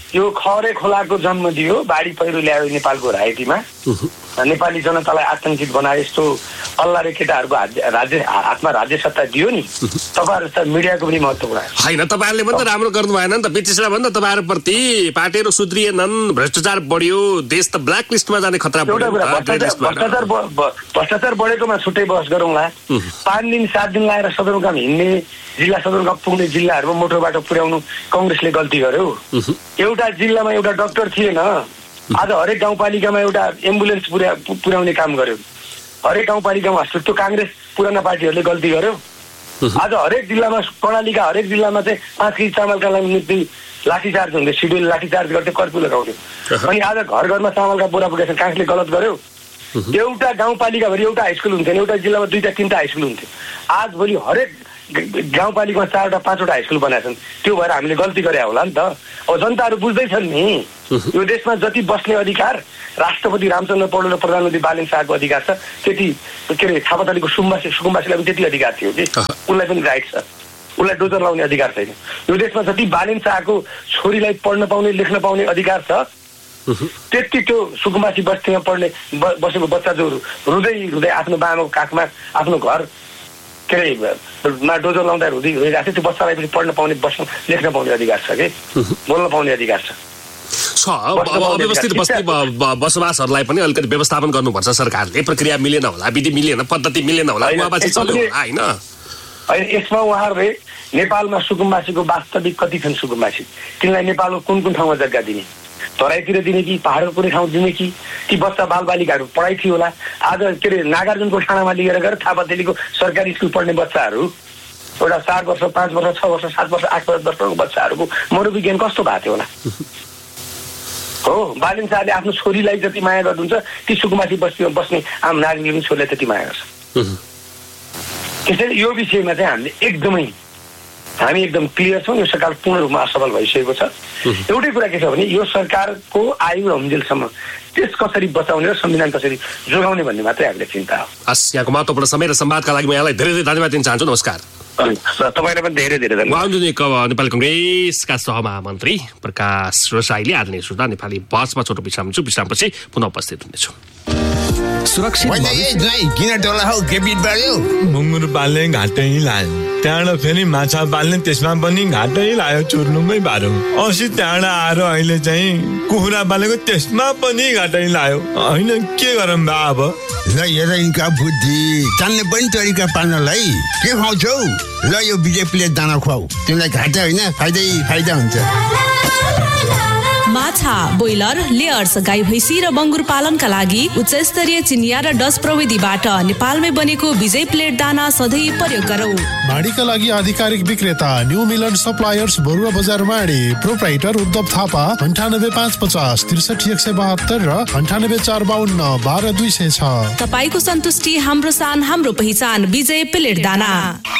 यो खरे खोलाको जन्म दियो, बाढी पहिरो ल्यायो नेपालको राइटीमा, नेपाली जनतालाई आतंकित बनाए, यस्तो अल्ला रे केटाहरूको राज्य हातमा राज्य सत्ता दियो नि। तपाईँहरू त मिडियाको पनि महत्त्वपूर्ण होइन, तपाईँहरूले पनि त राम्रो गर्नु भएन नि त। ब्रिटिसलाई पनि त तपाईँहरूप्रति पार्टीहरू सुध्रिएनन्, भ्रष्टाचार बढ्यो, देश त ब्ल्याक लिस्टमा जाने खतरा बढ्यो। भ्रष्टाचार भ्रष्टाचार बढेकोमा छुट्टै बहस गरौँला। पाँच दिन सात दिन लगाएर सदरमुकाम हिँड्ने, जिल्ला सदरमुकाम पुग्ने जिल्लाहरूमा मोटर बाटो पुर्याउनु कङ्ग्रेसले गल्ती गर्यो। एउटा जिल्लामा एउटा डाक्टर थिएन, आज हरेक गाउँपालिकामा एउटा एम्बुलेन्स पुर्या पुर्याउने काम गर्यो। हरेक गाउँपालिकामा हस्पिटल, त्यो काङ्ग्रेस पुराना पार्टीहरूले गल्ती गर्यो। आज हरेक जिल्लामा प्रणालीका हरेक जिल्लामा चाहिँ पाँच केजी चामलका निम्ति लाठीचार्ज हुन्थ्यो, सिड्युल लाठीचार्ज गर्थ्यो, कर्फ्यू लगाउँथ्यो। अनि आज घर घरमा चामलका बोरा पुगेछ, काङ्ग्रेसले गलत गर्यो। एउटा गाउँपालिकाभरि एउटा हाई स्कुल हुन्थ्यो, एउटा जिल्लामा दुईवटा तिनवटा हाई स्कुल हुन्थ्यो। आज भोलि हरेक गाउँपालिकामा चारवटा पाँचवटा हाई स्कुल बनाएछन्। त्यो भएर हामीले गल्ती गरे होला नि त। अब जनताहरू बुझ्दैछन् नि, यो देशमा जति बस्ने अधिकार राष्ट्रपति रामचन्द्र पौडेल र प्रधानमन्त्री बालेन शाहको अधिकार छ, त्यति के अरे थापातलीको सुम्बासी सुकुम्बासीलाई पनि त्यति अधिकार थियो कि उसलाई पनि राइट छ, उसलाई डोजर लाउने अधिकार छैन। यो देशमा जति बालेन शाहको छोरीलाई पढ्न पाउने लेख्न पाउने अधिकार छ, त्यति त्यो सुकुम्बासी बस्तीमा पढ्ने बसेको बच्चा जो रुँदै रुँदै आफ्नो बाबाको काखमा आफ्नो घर के अरे मा डोजर लाउँदा हुँदै गएको थियो, त्यो बच्चालाई पनि पढ्न पाउने, बस्न लेख्न पाउने अधिकार छ कि बोल्न पाउने अधिकार छ। अव्यवस्थित बस्ती बसोबासहरूलाई पनि अलिकति व्यवस्थापन गर्नुपर्छ सरकारले। प्रक्रिया मिलेन होला, विधि मिलेन, पद्धति मिलेन होला, उहाँपछि चल्यो होइन। यसमा उहाँहरूले नेपालमा सुकुम्बासीको वास्तविक कति छन् सुकुम्बासी, तिनलाई नेपालको कुन कुन ठाउँमा जग्गा दिने, तराईतिर दिने कि पहाडको कुनै ठाउँ दिने कि ती बच्चा बालबालिकाहरू पढाइ थियो होला। आज के अरे नागार्जुनको ठाउँमा लिएर गएर थापातेलीको सरकारी स्कुल पढ्ने बच्चाहरू, एउटा चार वर्ष पाँच वर्ष छ वर्ष सात वर्ष आठ वर्ष दस वर्षको बच्चाहरूको मनोविज्ञान कस्तो भएको थियो होला। हो, बालेन शाहले आफ्नो छोरीलाई जति माया गर्नुहुन्छ ती सुकुम्बासी बस्तीमा बस्ने आम नागरिकले पनि छोरीलाई त्यति माया गर्छ। त्यसैले यो विषयमा चाहिँ हामीले एकदमै हामी एकदम क्लियर छौँ। यो सरकार पूर्ण रूपमा असफल भइसकेको छ। एउटै कुरा के छ भने यो सरकारको आयु रमजेलसम्म देश कसरी बचाउने र संविधान कसरी जोगाउने भन्ने मात्रै हामीले चिन्ता हो। हस्, यहाँको महत्त्वपूर्ण समय र संवादका लागि म यहाँलाई धेरै धेरै धन्यवाद दिन चाहन्छु। नमस्कार। तपाईँलाई पनि धेरै धेरै धन्यवाद। नेपाली कङ्ग्रेसका सहमहामन्त्री प्रकाश रोसाईले आदरणीय श्रोता नेपाली बसमा छोटो विश्राम छु, विश्रामपछि पुनः उपस्थित हुनेछु। सुरक्षित किन टोला हौ के बिट बाल्यो? मुङ्गुर पाल्ने घाटै लायो, त्यहाँबाट फेरि माछा पाल्ने त्यसमा पनि घाटै लायो, चुर्नुमै बाह्रो। अस्ति त्यहाँबाट आएर अहिले चाहिँ कुखुरा पालेको त्यसमा पनि घाटै लायो। होइन के गरौँ बा अब? ल हेर यिनका बुद्धि, जान्ने पनि तरिका पाल्नलाई के खुवाउँछौ? ल यो बिजेपीले दाना खुवाऊ, तिमीलाई घाटा होइन फाइदै फाइदा हुन्छ। माछा, ब्रोइलर, लेयर्स, गाई भैँसी र बङ्गुर पालनका लागि उच्च स्तरीय चिनिया र डच प्रविधिबाट नेपालमै बनेको विजय प्लेट दाना सधैँ प्रयोग गरौँ। माडीका लागि आधिकारिक विक्रेता न्यू मिलन सप्लायर्स, बरुवा बजार माडी। प्रोप्राइटर उद्धव थापा, अन्ठानब्बे पाँच पचास त्रिसठी एक सय बहत्तर र अन्ठानब्बे चार बाहन्न बाह्र दुई सय छ। तपाईँको सन्तुष्टि हाम्रो सान, हाम्रो पहिचान, विजय प्लेट दाना।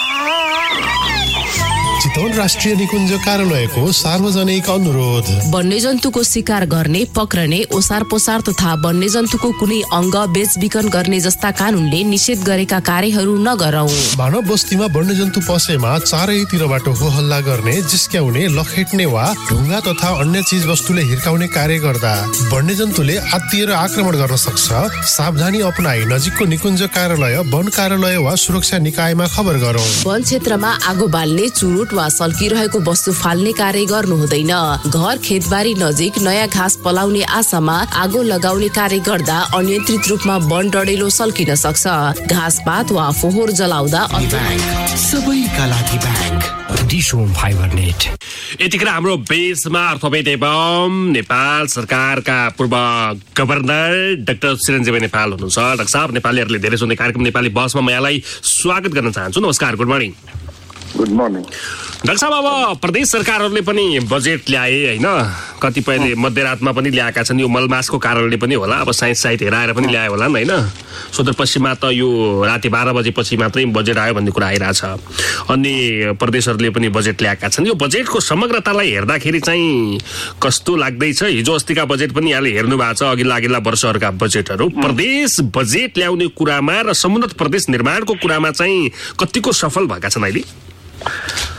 चितवन राष्ट्रिय निकुञ्ज कार्यालयको सार्वजनिक अनुरोध। वन्यजन्तुको शिकार गर्ने, पक्रने, ओसार पोसार तथा वन्यजन्तुको कुनै अङ्ग बेचबिखन गर्ने जस्ता कानूनले निषेध गरेका कार्यहरू नगरौं। मानव बस्तीमा वन्यजन्तु पसेमा चारैतिरबाट हो हल्ला गर्ने, जिस्क्याउने, लखेट्ने वा ढुङ्गा तथा अन्य चीज वस्तुले हिर्काउने कार्य गर्दा वन्यजन्तुले आत्तिएर आक्रमण गर्न सक्छ। सावधानी अपनाई नजिकको निकुञ्ज कार्यालय, वन कार्यालय वा सुरक्षा निकायमा खबर गरौं। वन क्षेत्रमा आगो बाल्ने, चुरुट वा सल्किरहेको वस्तु फाल्ने कार्य गर्नु हुँदैन। घर खेतबारी नजिक नयाँ घाँस पलाउने आशामा आगो लगाउने कार्य गर्दा अनियन्त्रित रूपमा वन डढेलो सल्किन सक्छ। घाँसपात वा फोहोर जलाउँदा सबैका लागि ब्याङ्क डिसोम फाइबर नेट। यतिखेर हाम्रो बेसमा अर्थवेद एवं नेपाल सरकारका पूर्व गभर्नर डाक्टर चिरञ्जीवी नेपाल हुनुहुन्छ। डाक्टर साहब, नेपालीहरूले धेरै सुन्ने कार्यक्रम नेपाली बसमा म यहाँलाई स्वागत गर्न चाहन्छु। नमस्कार, good morning. Good morning doctor साहब। अब प्रदेश सरकारहरूले पनि बजेट ल्याए होइन, कतिपयले मध्यरातमा पनि ल्याएका छन्। यो मलमासको कारणले पनि होला, अब साइन्स साइट हेराएर पनि ल्यायो होला नि होइन। सुदूरपश्चिममा त यो राति बाह्र बजेपछि मात्रै बजेट आयो भन्ने कुरा आइरहेछ। अनि प्रदेशहरूले पनि बजेट ल्याएका छन्। यो बजेटको समग्रतालाई हेर्दाखेरि चाहिँ कस्तो लाग्दैछ? हिजो अस्तिका बजेट पनि यहाँले हेर्नु भएको छ, अघिल्ला अघिल्ला वर्षहरूका बजेटहरू। प्रदेश बजेट ल्याउने कुरामा र समुन्नत प्रदेश निर्माणको कुरामा चाहिँ कतिको सफल भएका छन् अहिले?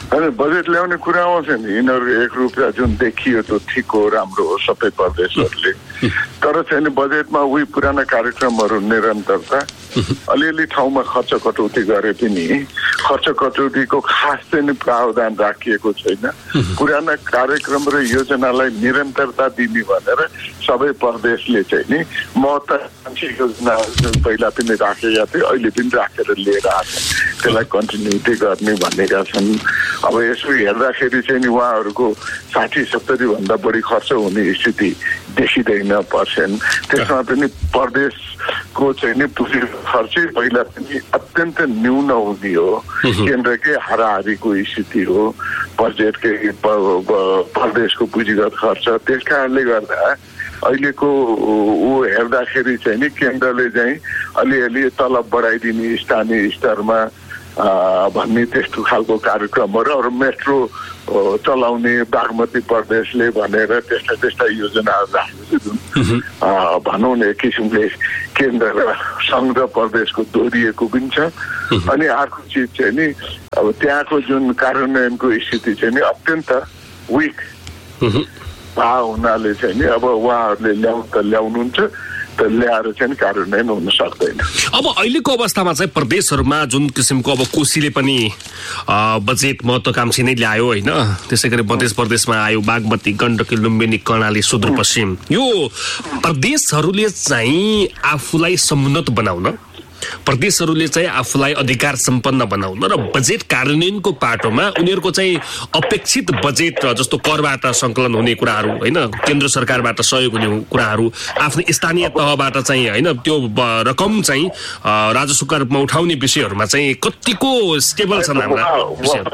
अनि बजेट ल्याउने कुरा आउँछ नि यिनीहरू एक रुपियाँ जुन देखियो त्यो ठिक हो राम्रो हो सबै प्रदेशहरूले तर चाहिँ नि बजेटमा उही पुराना कार्यक्रमहरू निरन्तरता अलिअलि ठाउँमा खर्च कटौती गरे पनि खर्च कटौतीको खास चाहिँ नि प्रावधान राखिएको छैन पुराना कार्यक्रम र योजनालाई निरन्तरता दिने भनेर सबै प्रदेशले चाहिँ नि महत्त्वाकांक्षी योजना जुन पहिला पनि राखेका थिए अहिले पनि राखेर लिएर आछन् त्यसलाई कन्टिन्युटी गर्ने भनेका छन् अब यसो हेर्दाखेरि चाहिँ नि उहाँहरूको साठी सत्तरी भन्दा बढी खर्च हुने स्थिति देखिँदैन पर्सेन्ट त्यसमा पनि प्रदेशको चाहिँ नि पुँजी खर्चै पहिला पनि अत्यन्त न्यून हुने हो केन्द्रकै हाराहारीको स्थिति हो बजेटकै प्रदेशको पुँजीगत खर्च त्यस कारणले गर्दा अहिलेको ऊ हेर्दाखेरि चाहिँ नि केन्द्रले चाहिँ अलिअलि तलब बढाइदिने स्थानीय स्तरमा भन्ने त्यस्तो खालको कार्यक्रमहरू अरू मेट्रो चलाउने बागमती प्रदेशले भनेर त्यस्ता त्यस्ता योजनाहरू राखेको छ जुन भनौँ न एक किसिमले केन्द्र र सङ्घ र प्रदेशको दोहोरिएको पनि छ अनि अर्को चिज चाहिँ नि अब त्यहाँको जुन कार्यान्वयनको स्थिति चाहिँ नि अत्यन्त विक भा हुनाले चाहिँ नि अब उहाँहरूले ल्याउ त ल्याउनुहुन्छ ल्याएर चाहिँ कार्यान्वयन हुन सक्दैन अब अहिलेको अवस्थामा चाहिँ प्रदेशहरूमा जुन किसिमको अब कोशीले पनि बजेट महत्त्वकांक्षी नै ल्यायो होइन त्यसै गरी मध्य प्रदेशमा आयो बागमती गण्डकी लुम्बिनी कर्णाली सुदूरपश्चिम यो प्रदेशहरूले चाहिँ आफूलाई समुन्नत बनाउन प्रदेशहरूले चाहिँ आफूलाई अधिकार सम्पन्न बनाउन र बजेट कार्यान्वयनको पाटोमा उनीहरूको चाहिँ अपेक्षित बजेट जस्तो करबाट सङ्कलन हुने कुराहरू होइन केन्द्र सरकारबाट सहयोग हुने कुराहरू आफ्नो स्थानीय तहबाट चाहिँ होइन त्यो रकम चाहिँ राजस्वका रूपमा उठाउने विषयहरूमा चाहिँ कतिको स्टेबल छन् हाम्रा विषयहरू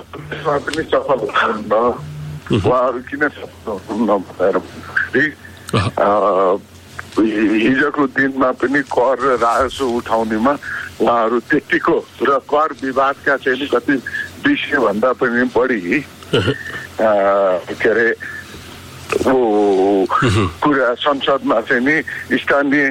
हिजोको दिनमा पनि कर र राजस्व उठाउनेमा उहाँहरू त्यतिको र कर विवादका चाहिँ नि कति विषय भन्दा पनि बढी के अरे ओ कुरा संसदमा चाहिँ नि स्थानीय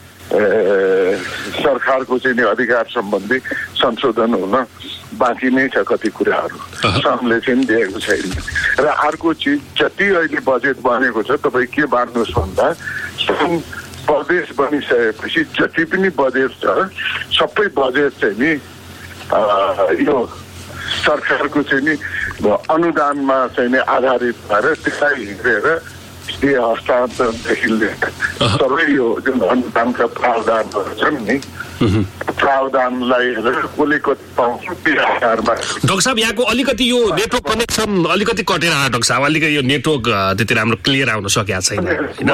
सरकारको चाहिँ नि अधिकार सम्बन्धी संशोधन हुन बाँकी नै छ कति कुराहरू संघले चाहिँ दिएको छैन र अर्को चिज जति अहिले बजेट बनेको छ तपाईँ के बाँड्नुहोस् भन्दा प्रदेश बनिसकेपछि जति पनि बजेट छ सबै बजेट चाहिँ नि यो सरकारको चाहिँ नि अनुदानमा चाहिँ नि आधारित भएर त्यसलाई हिँडेर यो हस्तान्तरणदेखि लिएर सबै यो जुन अनुदानका प्रावधानहरू छन् नि प्रावधानलाई हेरेर कसले कति पाउँछ त्यो आधारमा डाक्टर साहब यहाँको अलिकति यो नेटवर्क कनेक्सन अलिकति कटेर आयो डाक्टर साहब अलिकति यो नेटवर्क त्यति राम्रो क्लियर आउन सकेको छैन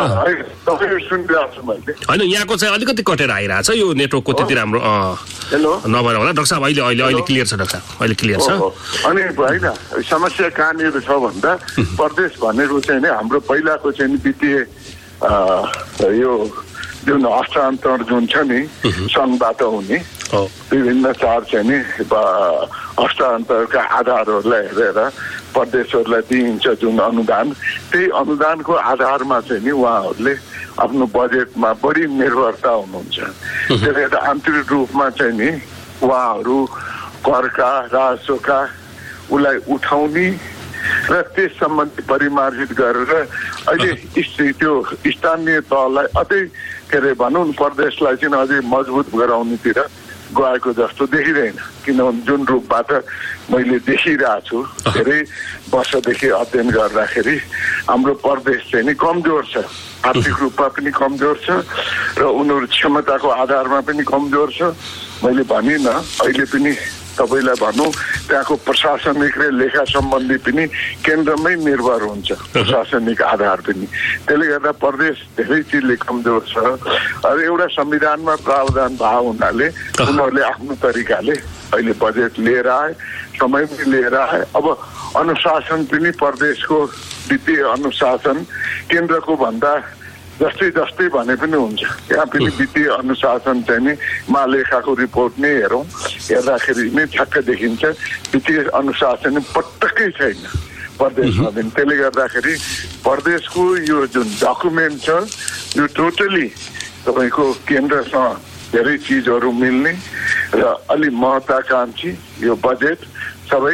होइन यहाँको चाहिँ अलिकति कटेर आइरहेको छ यो नेटवर्कको त्यति राम्रो नभएर होला डाक्टर साहब अहिले अहिले अहिले क्लियर छ डाक्टर साहब अहिले क्लियर छ अनि होइन समस्या कहाँनिर छ भन्दा प्रदेश भनेको चाहिँ नि हाम्रो पहिलाको चाहिँ वित्तीय यो जुन हस्तान्तरण जुन छ नि सङ्घबाट हुने विभिन्न चार चाहिँ नि हस्तान्तरणका आधारहरूलाई हेरेर प्रदेशहरूलाई दिइन्छ जुन अनुदान त्यही अनुदानको आधारमा चाहिँ नि उहाँहरूले आफ्नो बजेटमा बढी निर्भरता हुनुहुन्छ त्यसले गर्दा आन्तरिक रूपमा चाहिँ नि उहाँहरू करका राजस्वका उसलाई उठाउने र त्यस सम्बन्धी परिमार्जित गरेर अहिले त्यो स्थानीय तहलाई अझै के अरे भनौँ न प्रदेशलाई चाहिँ अझै मजबुत गराउनेतिर गएको जस्तो देखिँदैन किनभने जुन रूपबाट मैले देखिरहेको छु धेरै वर्षदेखि अध्ययन गर्दाखेरि हाम्रो प्रदेश चाहिँ नि कमजोर छ आर्थिक रूपमा पनि कमजोर छ र उनीहरू क्षमताको आधारमा पनि कमजोर छ मैले भनिनँ अहिले पनि तपाईँलाई भनौँ त्यहाँको प्रशासनिक र लेखा सम्बन्धी पनि केन्द्रमै निर्भर हुन्छ प्रशासनिक आधार पनि त्यसले गर्दा प्रदेश धेरै चिजले कमजोर छ र एउटा संविधानमा प्रावधान भएको हुनाले उनीहरूले आफ्नो तरिकाले अहिले बजेट लिएर आए समय पनि लिएर आए अब अनुशासन पनि प्रदेशको वित्तीय अनुशासन केन्द्रको भन्दा जस्तै जस्तै भने पनि हुन्छ यहाँ पनि वित्तीय अनुशासन चाहिँ नि महालेखाको रिपोर्ट नै हेरौँ हेर्दाखेरि नै ठ्याक्क देखिन्छ वित्तीय अनुशासन पटक्कै छैन प्रदेशमा पनि त्यसले गर्दाखेरि प्रदेशको यो जुन डकुमेन्ट छ यो टोटली तपाईँको केन्द्रसँग धेरै चिजहरू मिल्ने र अलि महत्त्वाकांक्षी यो बजेट सबै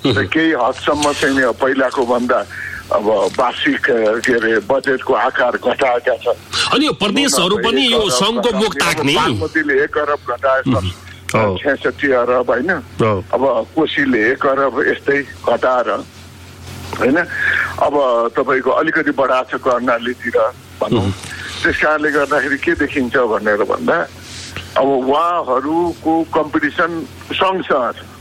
केही हदसम्म चाहिँ नि पहिलाको भन्दा अब वार्षिक के अरे बजेटको आकार घटाएका छन्। अनि यो प्रदेशहरू पनि यो सङ्घको मुख ताक्ने बागमतीले एक अरब घटाएछ छ्यासठी अरब होइन, अब कोशीले एक अरब यस्तै घटाएर होइन अब तपाईँको अलिकति बढाएको छ कर्णालीतिर भनौँ। त्यस कारणले गर्दाखेरि के देखिन्छ भनेर भन्दा अब उहाँहरूको कम्पिटिसन सङ्घसँग छ,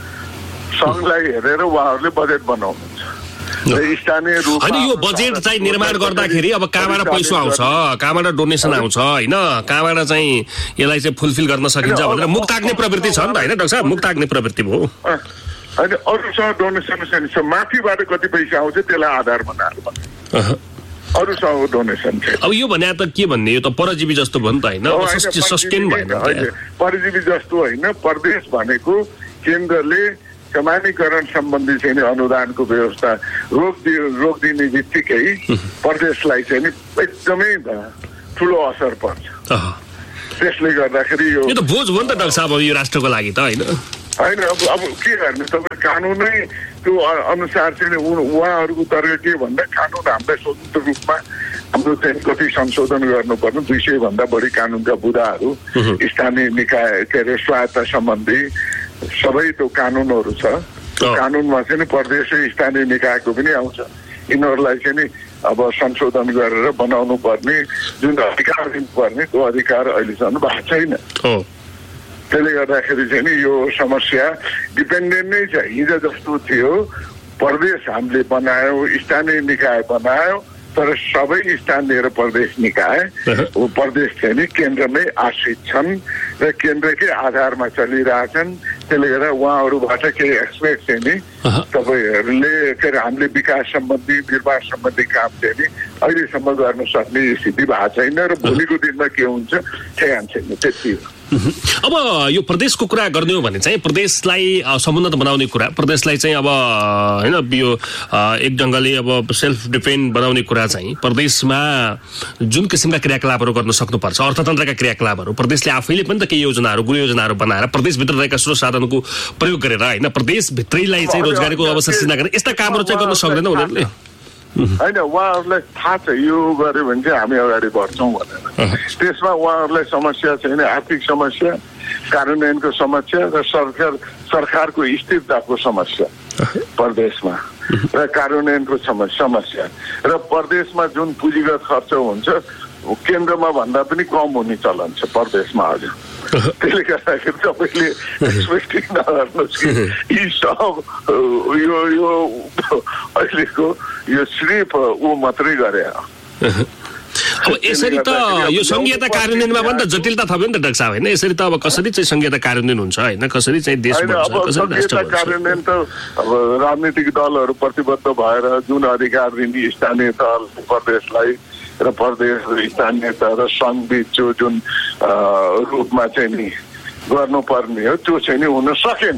सङ्घलाई हेरेर उहाँहरूले बजेट बनाउनुहुन्छ। स्थानीय रूपमा होइन यो बजेट चाहिँ निर्माण गर्दाखेरि अब कहाँबाट पैसा आउँछ, कहाँबाट डोनेसन आउँछ होइन, कहाँबाट चाहिँ यसलाई चाहिँ फुलफिल गर्न सकिन्छ भनेर मुख ताक्ने प्रवृत्ति छ नि त होइन डाक्टर साहब, मुख ताक्ने प्रवृत्ति भयो। होइन अरूसँग डोनेसन छ, माथिबाट कति पैसा आउँछ त्यसलाई आधार बनाएर भन्नु अरूसँग डोनेसन छ। अब यो भने त के भन्ने, यो त परजीवी जस्तो भयो नि त होइन, सस्टेन भएन। परजीवी जस्तो होइन, प्रदेश भनेको केन्द्रले समानीकरण सम्बन्धी चाहिँ नि अनुदानको व्यवस्था रोक दि रोक दिने बित्तिकै प्रदेशलाई चाहिँ नि एकदमै ठुलो असर पर्छ। त्यसले गर्दाखेरि यो त बोझ हो नि त डाक्टर साहब यो राष्ट्रको लागि त होइन होइन अब अब के गर्ने तपाईँ कानुनै त्यो अनुसार चाहिँ उहाँहरूको तर्क के भन्दा कानुन हामीलाई स्वतन्त्र रूपमा हाम्रो चाहिँ कति संशोधन गर्नुपर्ने दुई सय भन्दा बढी कानुनका बुदाहरू स्थानीय निकाय के अरे स्वायत्ता सम्बन्धी सबै त्यो कानुनहरू छ। कानुनमा चाहिँ नि प्रदेश स्थानीय निकायको पनि आउँछ, यिनीहरूलाई चाहिँ नि अब संशोधन गरेर बनाउनु पर्ने जुन अधिकार दिनुपर्ने त्यो अधिकार अहिलेसम्म भएको छैन। त्यसले गर्दाखेरि चाहिँ नि यो समस्या डिपेन्डेन्ट नै छ। हिजो जस्तो थियो प्रदेश हामीले बनायो, स्थानीय निकाय बनायो, तर सबै स्थानीय र प्रदेश निकाय प्रदेश चाहिँ नि केन्द्रमै आश्रित छन् र केन्द्रकै आधारमा चलिरहेछन्। त्यसले गर्दा उहाँहरूबाट केही एक्सपेक्ट चाहिँ नि तपाईँहरूले के अरे हामीले विकास सम्बन्धी निर्माण सम्बन्धी काम चाहिँ नि अहिलेसम्म गर्न सक्ने स्थिति भएको छैन र भोलिको दिनमा के हुन्छ ठेगान छैन। त्यति हो। अब यो प्रदेशको कुरा गर्ने हो भने चाहिँ प्रदेशलाई समुन्नत बनाउने कुरा, प्रदेशलाई चाहिँ अब होइन यो एक ढङ्गले अब सेल्फ डिपेन्ड बनाउने कुरा चाहिँ प्रदेशमा जुन किसिमका क्रियाकलापहरू गर्न सक्नुपर्छ, अर्थतन्त्रका क्रियाकलापहरू प्रदेशले आफैले पनि त केही योजनाहरू गृह योजनाहरू बनाएर प्रदेशभित्र रहेका स्रोत साधनको प्रयोग गरेर होइन प्रदेशभित्रैलाई चाहिँ रोजगारीको अवसर सृजना गरेर यस्ता कामहरू चाहिँ गर्न सक्दैन उनीहरूले होइन। उहाँहरूलाई थाहा छ यो गऱ्यो भने चाहिँ हामी अगाडि बढ्छौँ भनेर। त्यसमा उहाँहरूलाई समस्या छैन, आर्थिक समस्या, कार्यान्वयनको समस्या र सरकार सरकारको स्थिरताको समस्या प्रदेशमा र कार्यान्वयनको समस्या र प्रदेशमा जुन पुँजीगत खर्च हुन्छ केन्द्रमा भन्दा पनि कम हुने चलन छ प्रदेशमा हजुर। त्यसले गर्दाखेरि तपाईँले एक्सपेक्टिङ नगर्नुहोस् कि यी सब यो यो अहिलेको यो सिर्फ ऊ मात्रै गरे। अब यसरी त यो संघीयता कार्यान्वयनमा पनि त जटिलता थप्यो नि त डाक्टर साहब होइन। यसरी त अब कसरी चाहिँ संघीयता कार्यान्वयन हुन्छ होइन, कसरी चाहिँ देश बन्छ, कसरी राष्ट्र बन्छ। कार्यान्वयन त अब राजनीतिक दलहरू प्रतिबद्ध भएर जुन अधिकार दिने स्थानीय तह प्रदेशलाई र प्रदेश स्थानीय तह र सङ्घबीच जो जुन रूपमा चाहिँ नि गर्नुपर्ने हो त्यो चाहिँ नि हुन सकेन।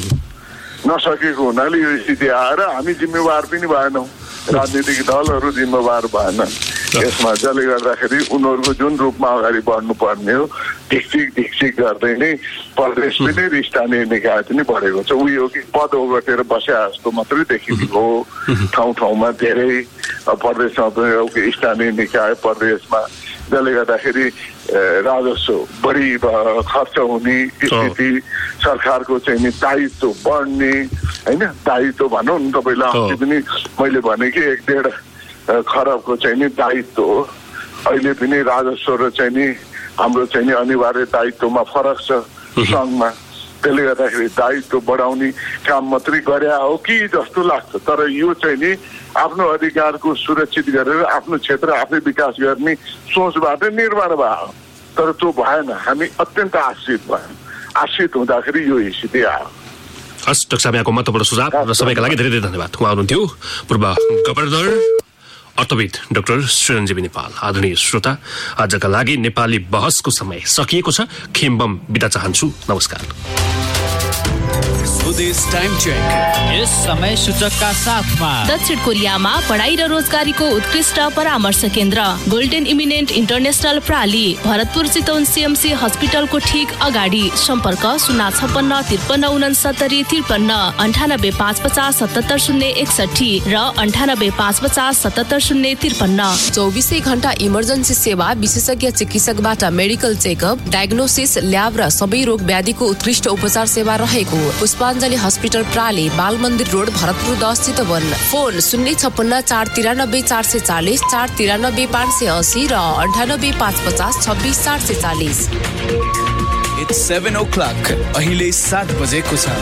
नसकेको हुनाले यो स्थिति आएर हामी जिम्मेवार पनि भएनौँ, राजनीतिक दलहरू जिम्मेवार भएन यसमा। जसले गर्दाखेरि उनीहरूको जुन रूपमा अगाडि बढ्नुपर्ने हो ढिकसिक ढिकसिक गर्दै नै प्रदेश पनि र स्थानीय निकाय पनि बढेको छ। उयो कि पद ओगटेर बसे जस्तो मात्रै देखिने हो ठाउँ ठाउँमा धेरै प्रदेशमा पनि स्थानीय निकाय प्रदेशमा। जसले गर्दाखेरि राजस्व बढी खर्च हुने स्थिति, सरकारको चाहिँ नि दायित्व बढ्ने होइन, दायित्व भनौँ न तपाईँलाई अस्ति पनि मैले भने कि एक डेढ खरबको चाहिँ नि दायित्व हो। अहिले पनि राजस्व र चाहिँ नि हाम्रो चाहिँ नि अनिवार्य दायित्वमा फरक छ सङ्घमा। त्यसले गर्दाखेरि दायित्व बढाउने काम मात्रै गरे हो कि जस्तो लाग्छ। तर यो चाहिँ नि आफ्नो अधिकारको सुरक्षित गरेर आफ्नो क्षेत्र आफै विकास गर्ने सोचबाट निर्माण भयो, तर त्यो भएन। हामी अत्यन्त आश्रित भयौँ, आश्रित हुँदाखेरि यो स्थिति आयो। हस् डाक्टर साहब, यहाँको महत्त्वपूर्ण सुझाव र सबैका लागि धेरै धेरै धन्यवाद। उहाँ हुनुहुन्थ्यो पूर्व गभर्नर अर्थविद डाक्टर सृजनजीवी नेपाल। आदरणीय श्रोता, आजका लागि नेपाली बहसको समय सकिएको छ। खेम्बम बिदा चाहन्छु। नमस्कार। स्वदेश टाइम चेक यस समय सूचकका साथमा दक्षिण कोरियामा पढाइ र रोजगारीको उत्कृष्ट परामर्श केन्द्र golden eminent international प्राली Bharatpur Chitwan CMC हस्पिटलको ठिक अगाडि सम्पर्क शून्य छपन्न त्रिपन्न उनसत्तरी त्रिपन्न अन्ठानब्बे पाँच पचास सतहत्तर शून्य एकसठी र अन्ठानब्बे पाँच पचास सतहत्तर शून्य त्रिपन्न। चौबिसै घण्टा इमर्जेन्सी सेवा, विशेषज्ञ चिकित्सकबाट मेडिकल चेकअप, डायग्नोसिस, ल्याब र सबै रोग व्याधिको उत्कृष्ट उपचार सेवा रहेको पुष्पाञ्जली हस्पिटल प्राली, बाल मन्दिर रोड, भरतपुर दस चितवन। फोन शून्य छपन्न चार तिरानब्बे चार सय चालिस, चार तिरानब्बे पाँच सय अस्सी र अन्ठानब्बे पाँच पचास छब्बिस चार सय चालिस। It's seven o'clock. अहिले सात बजेको छ।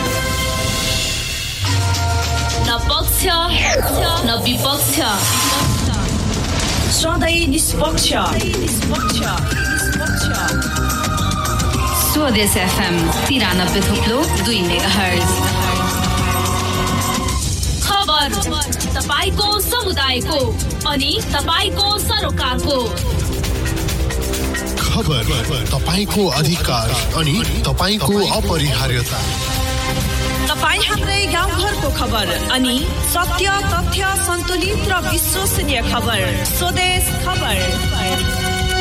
न पक्ष न विपक्ष, सधैँ निष्पक्ष। स्वदेश एफएम तिरानब्बे थोप्लो दुई मेगाहर्ज। खबर तपाईको समुदायको अनि तपाईको सरोकारको। खबर तपाईको अधिकार अनि तपाईको अपरिहार्यता। तपाईँ हाम्रै गाउँघरको खबर अनि सत्य, तथ्य, सन्तुलित र विश्वसनीय खबर। स्वदेश खबर।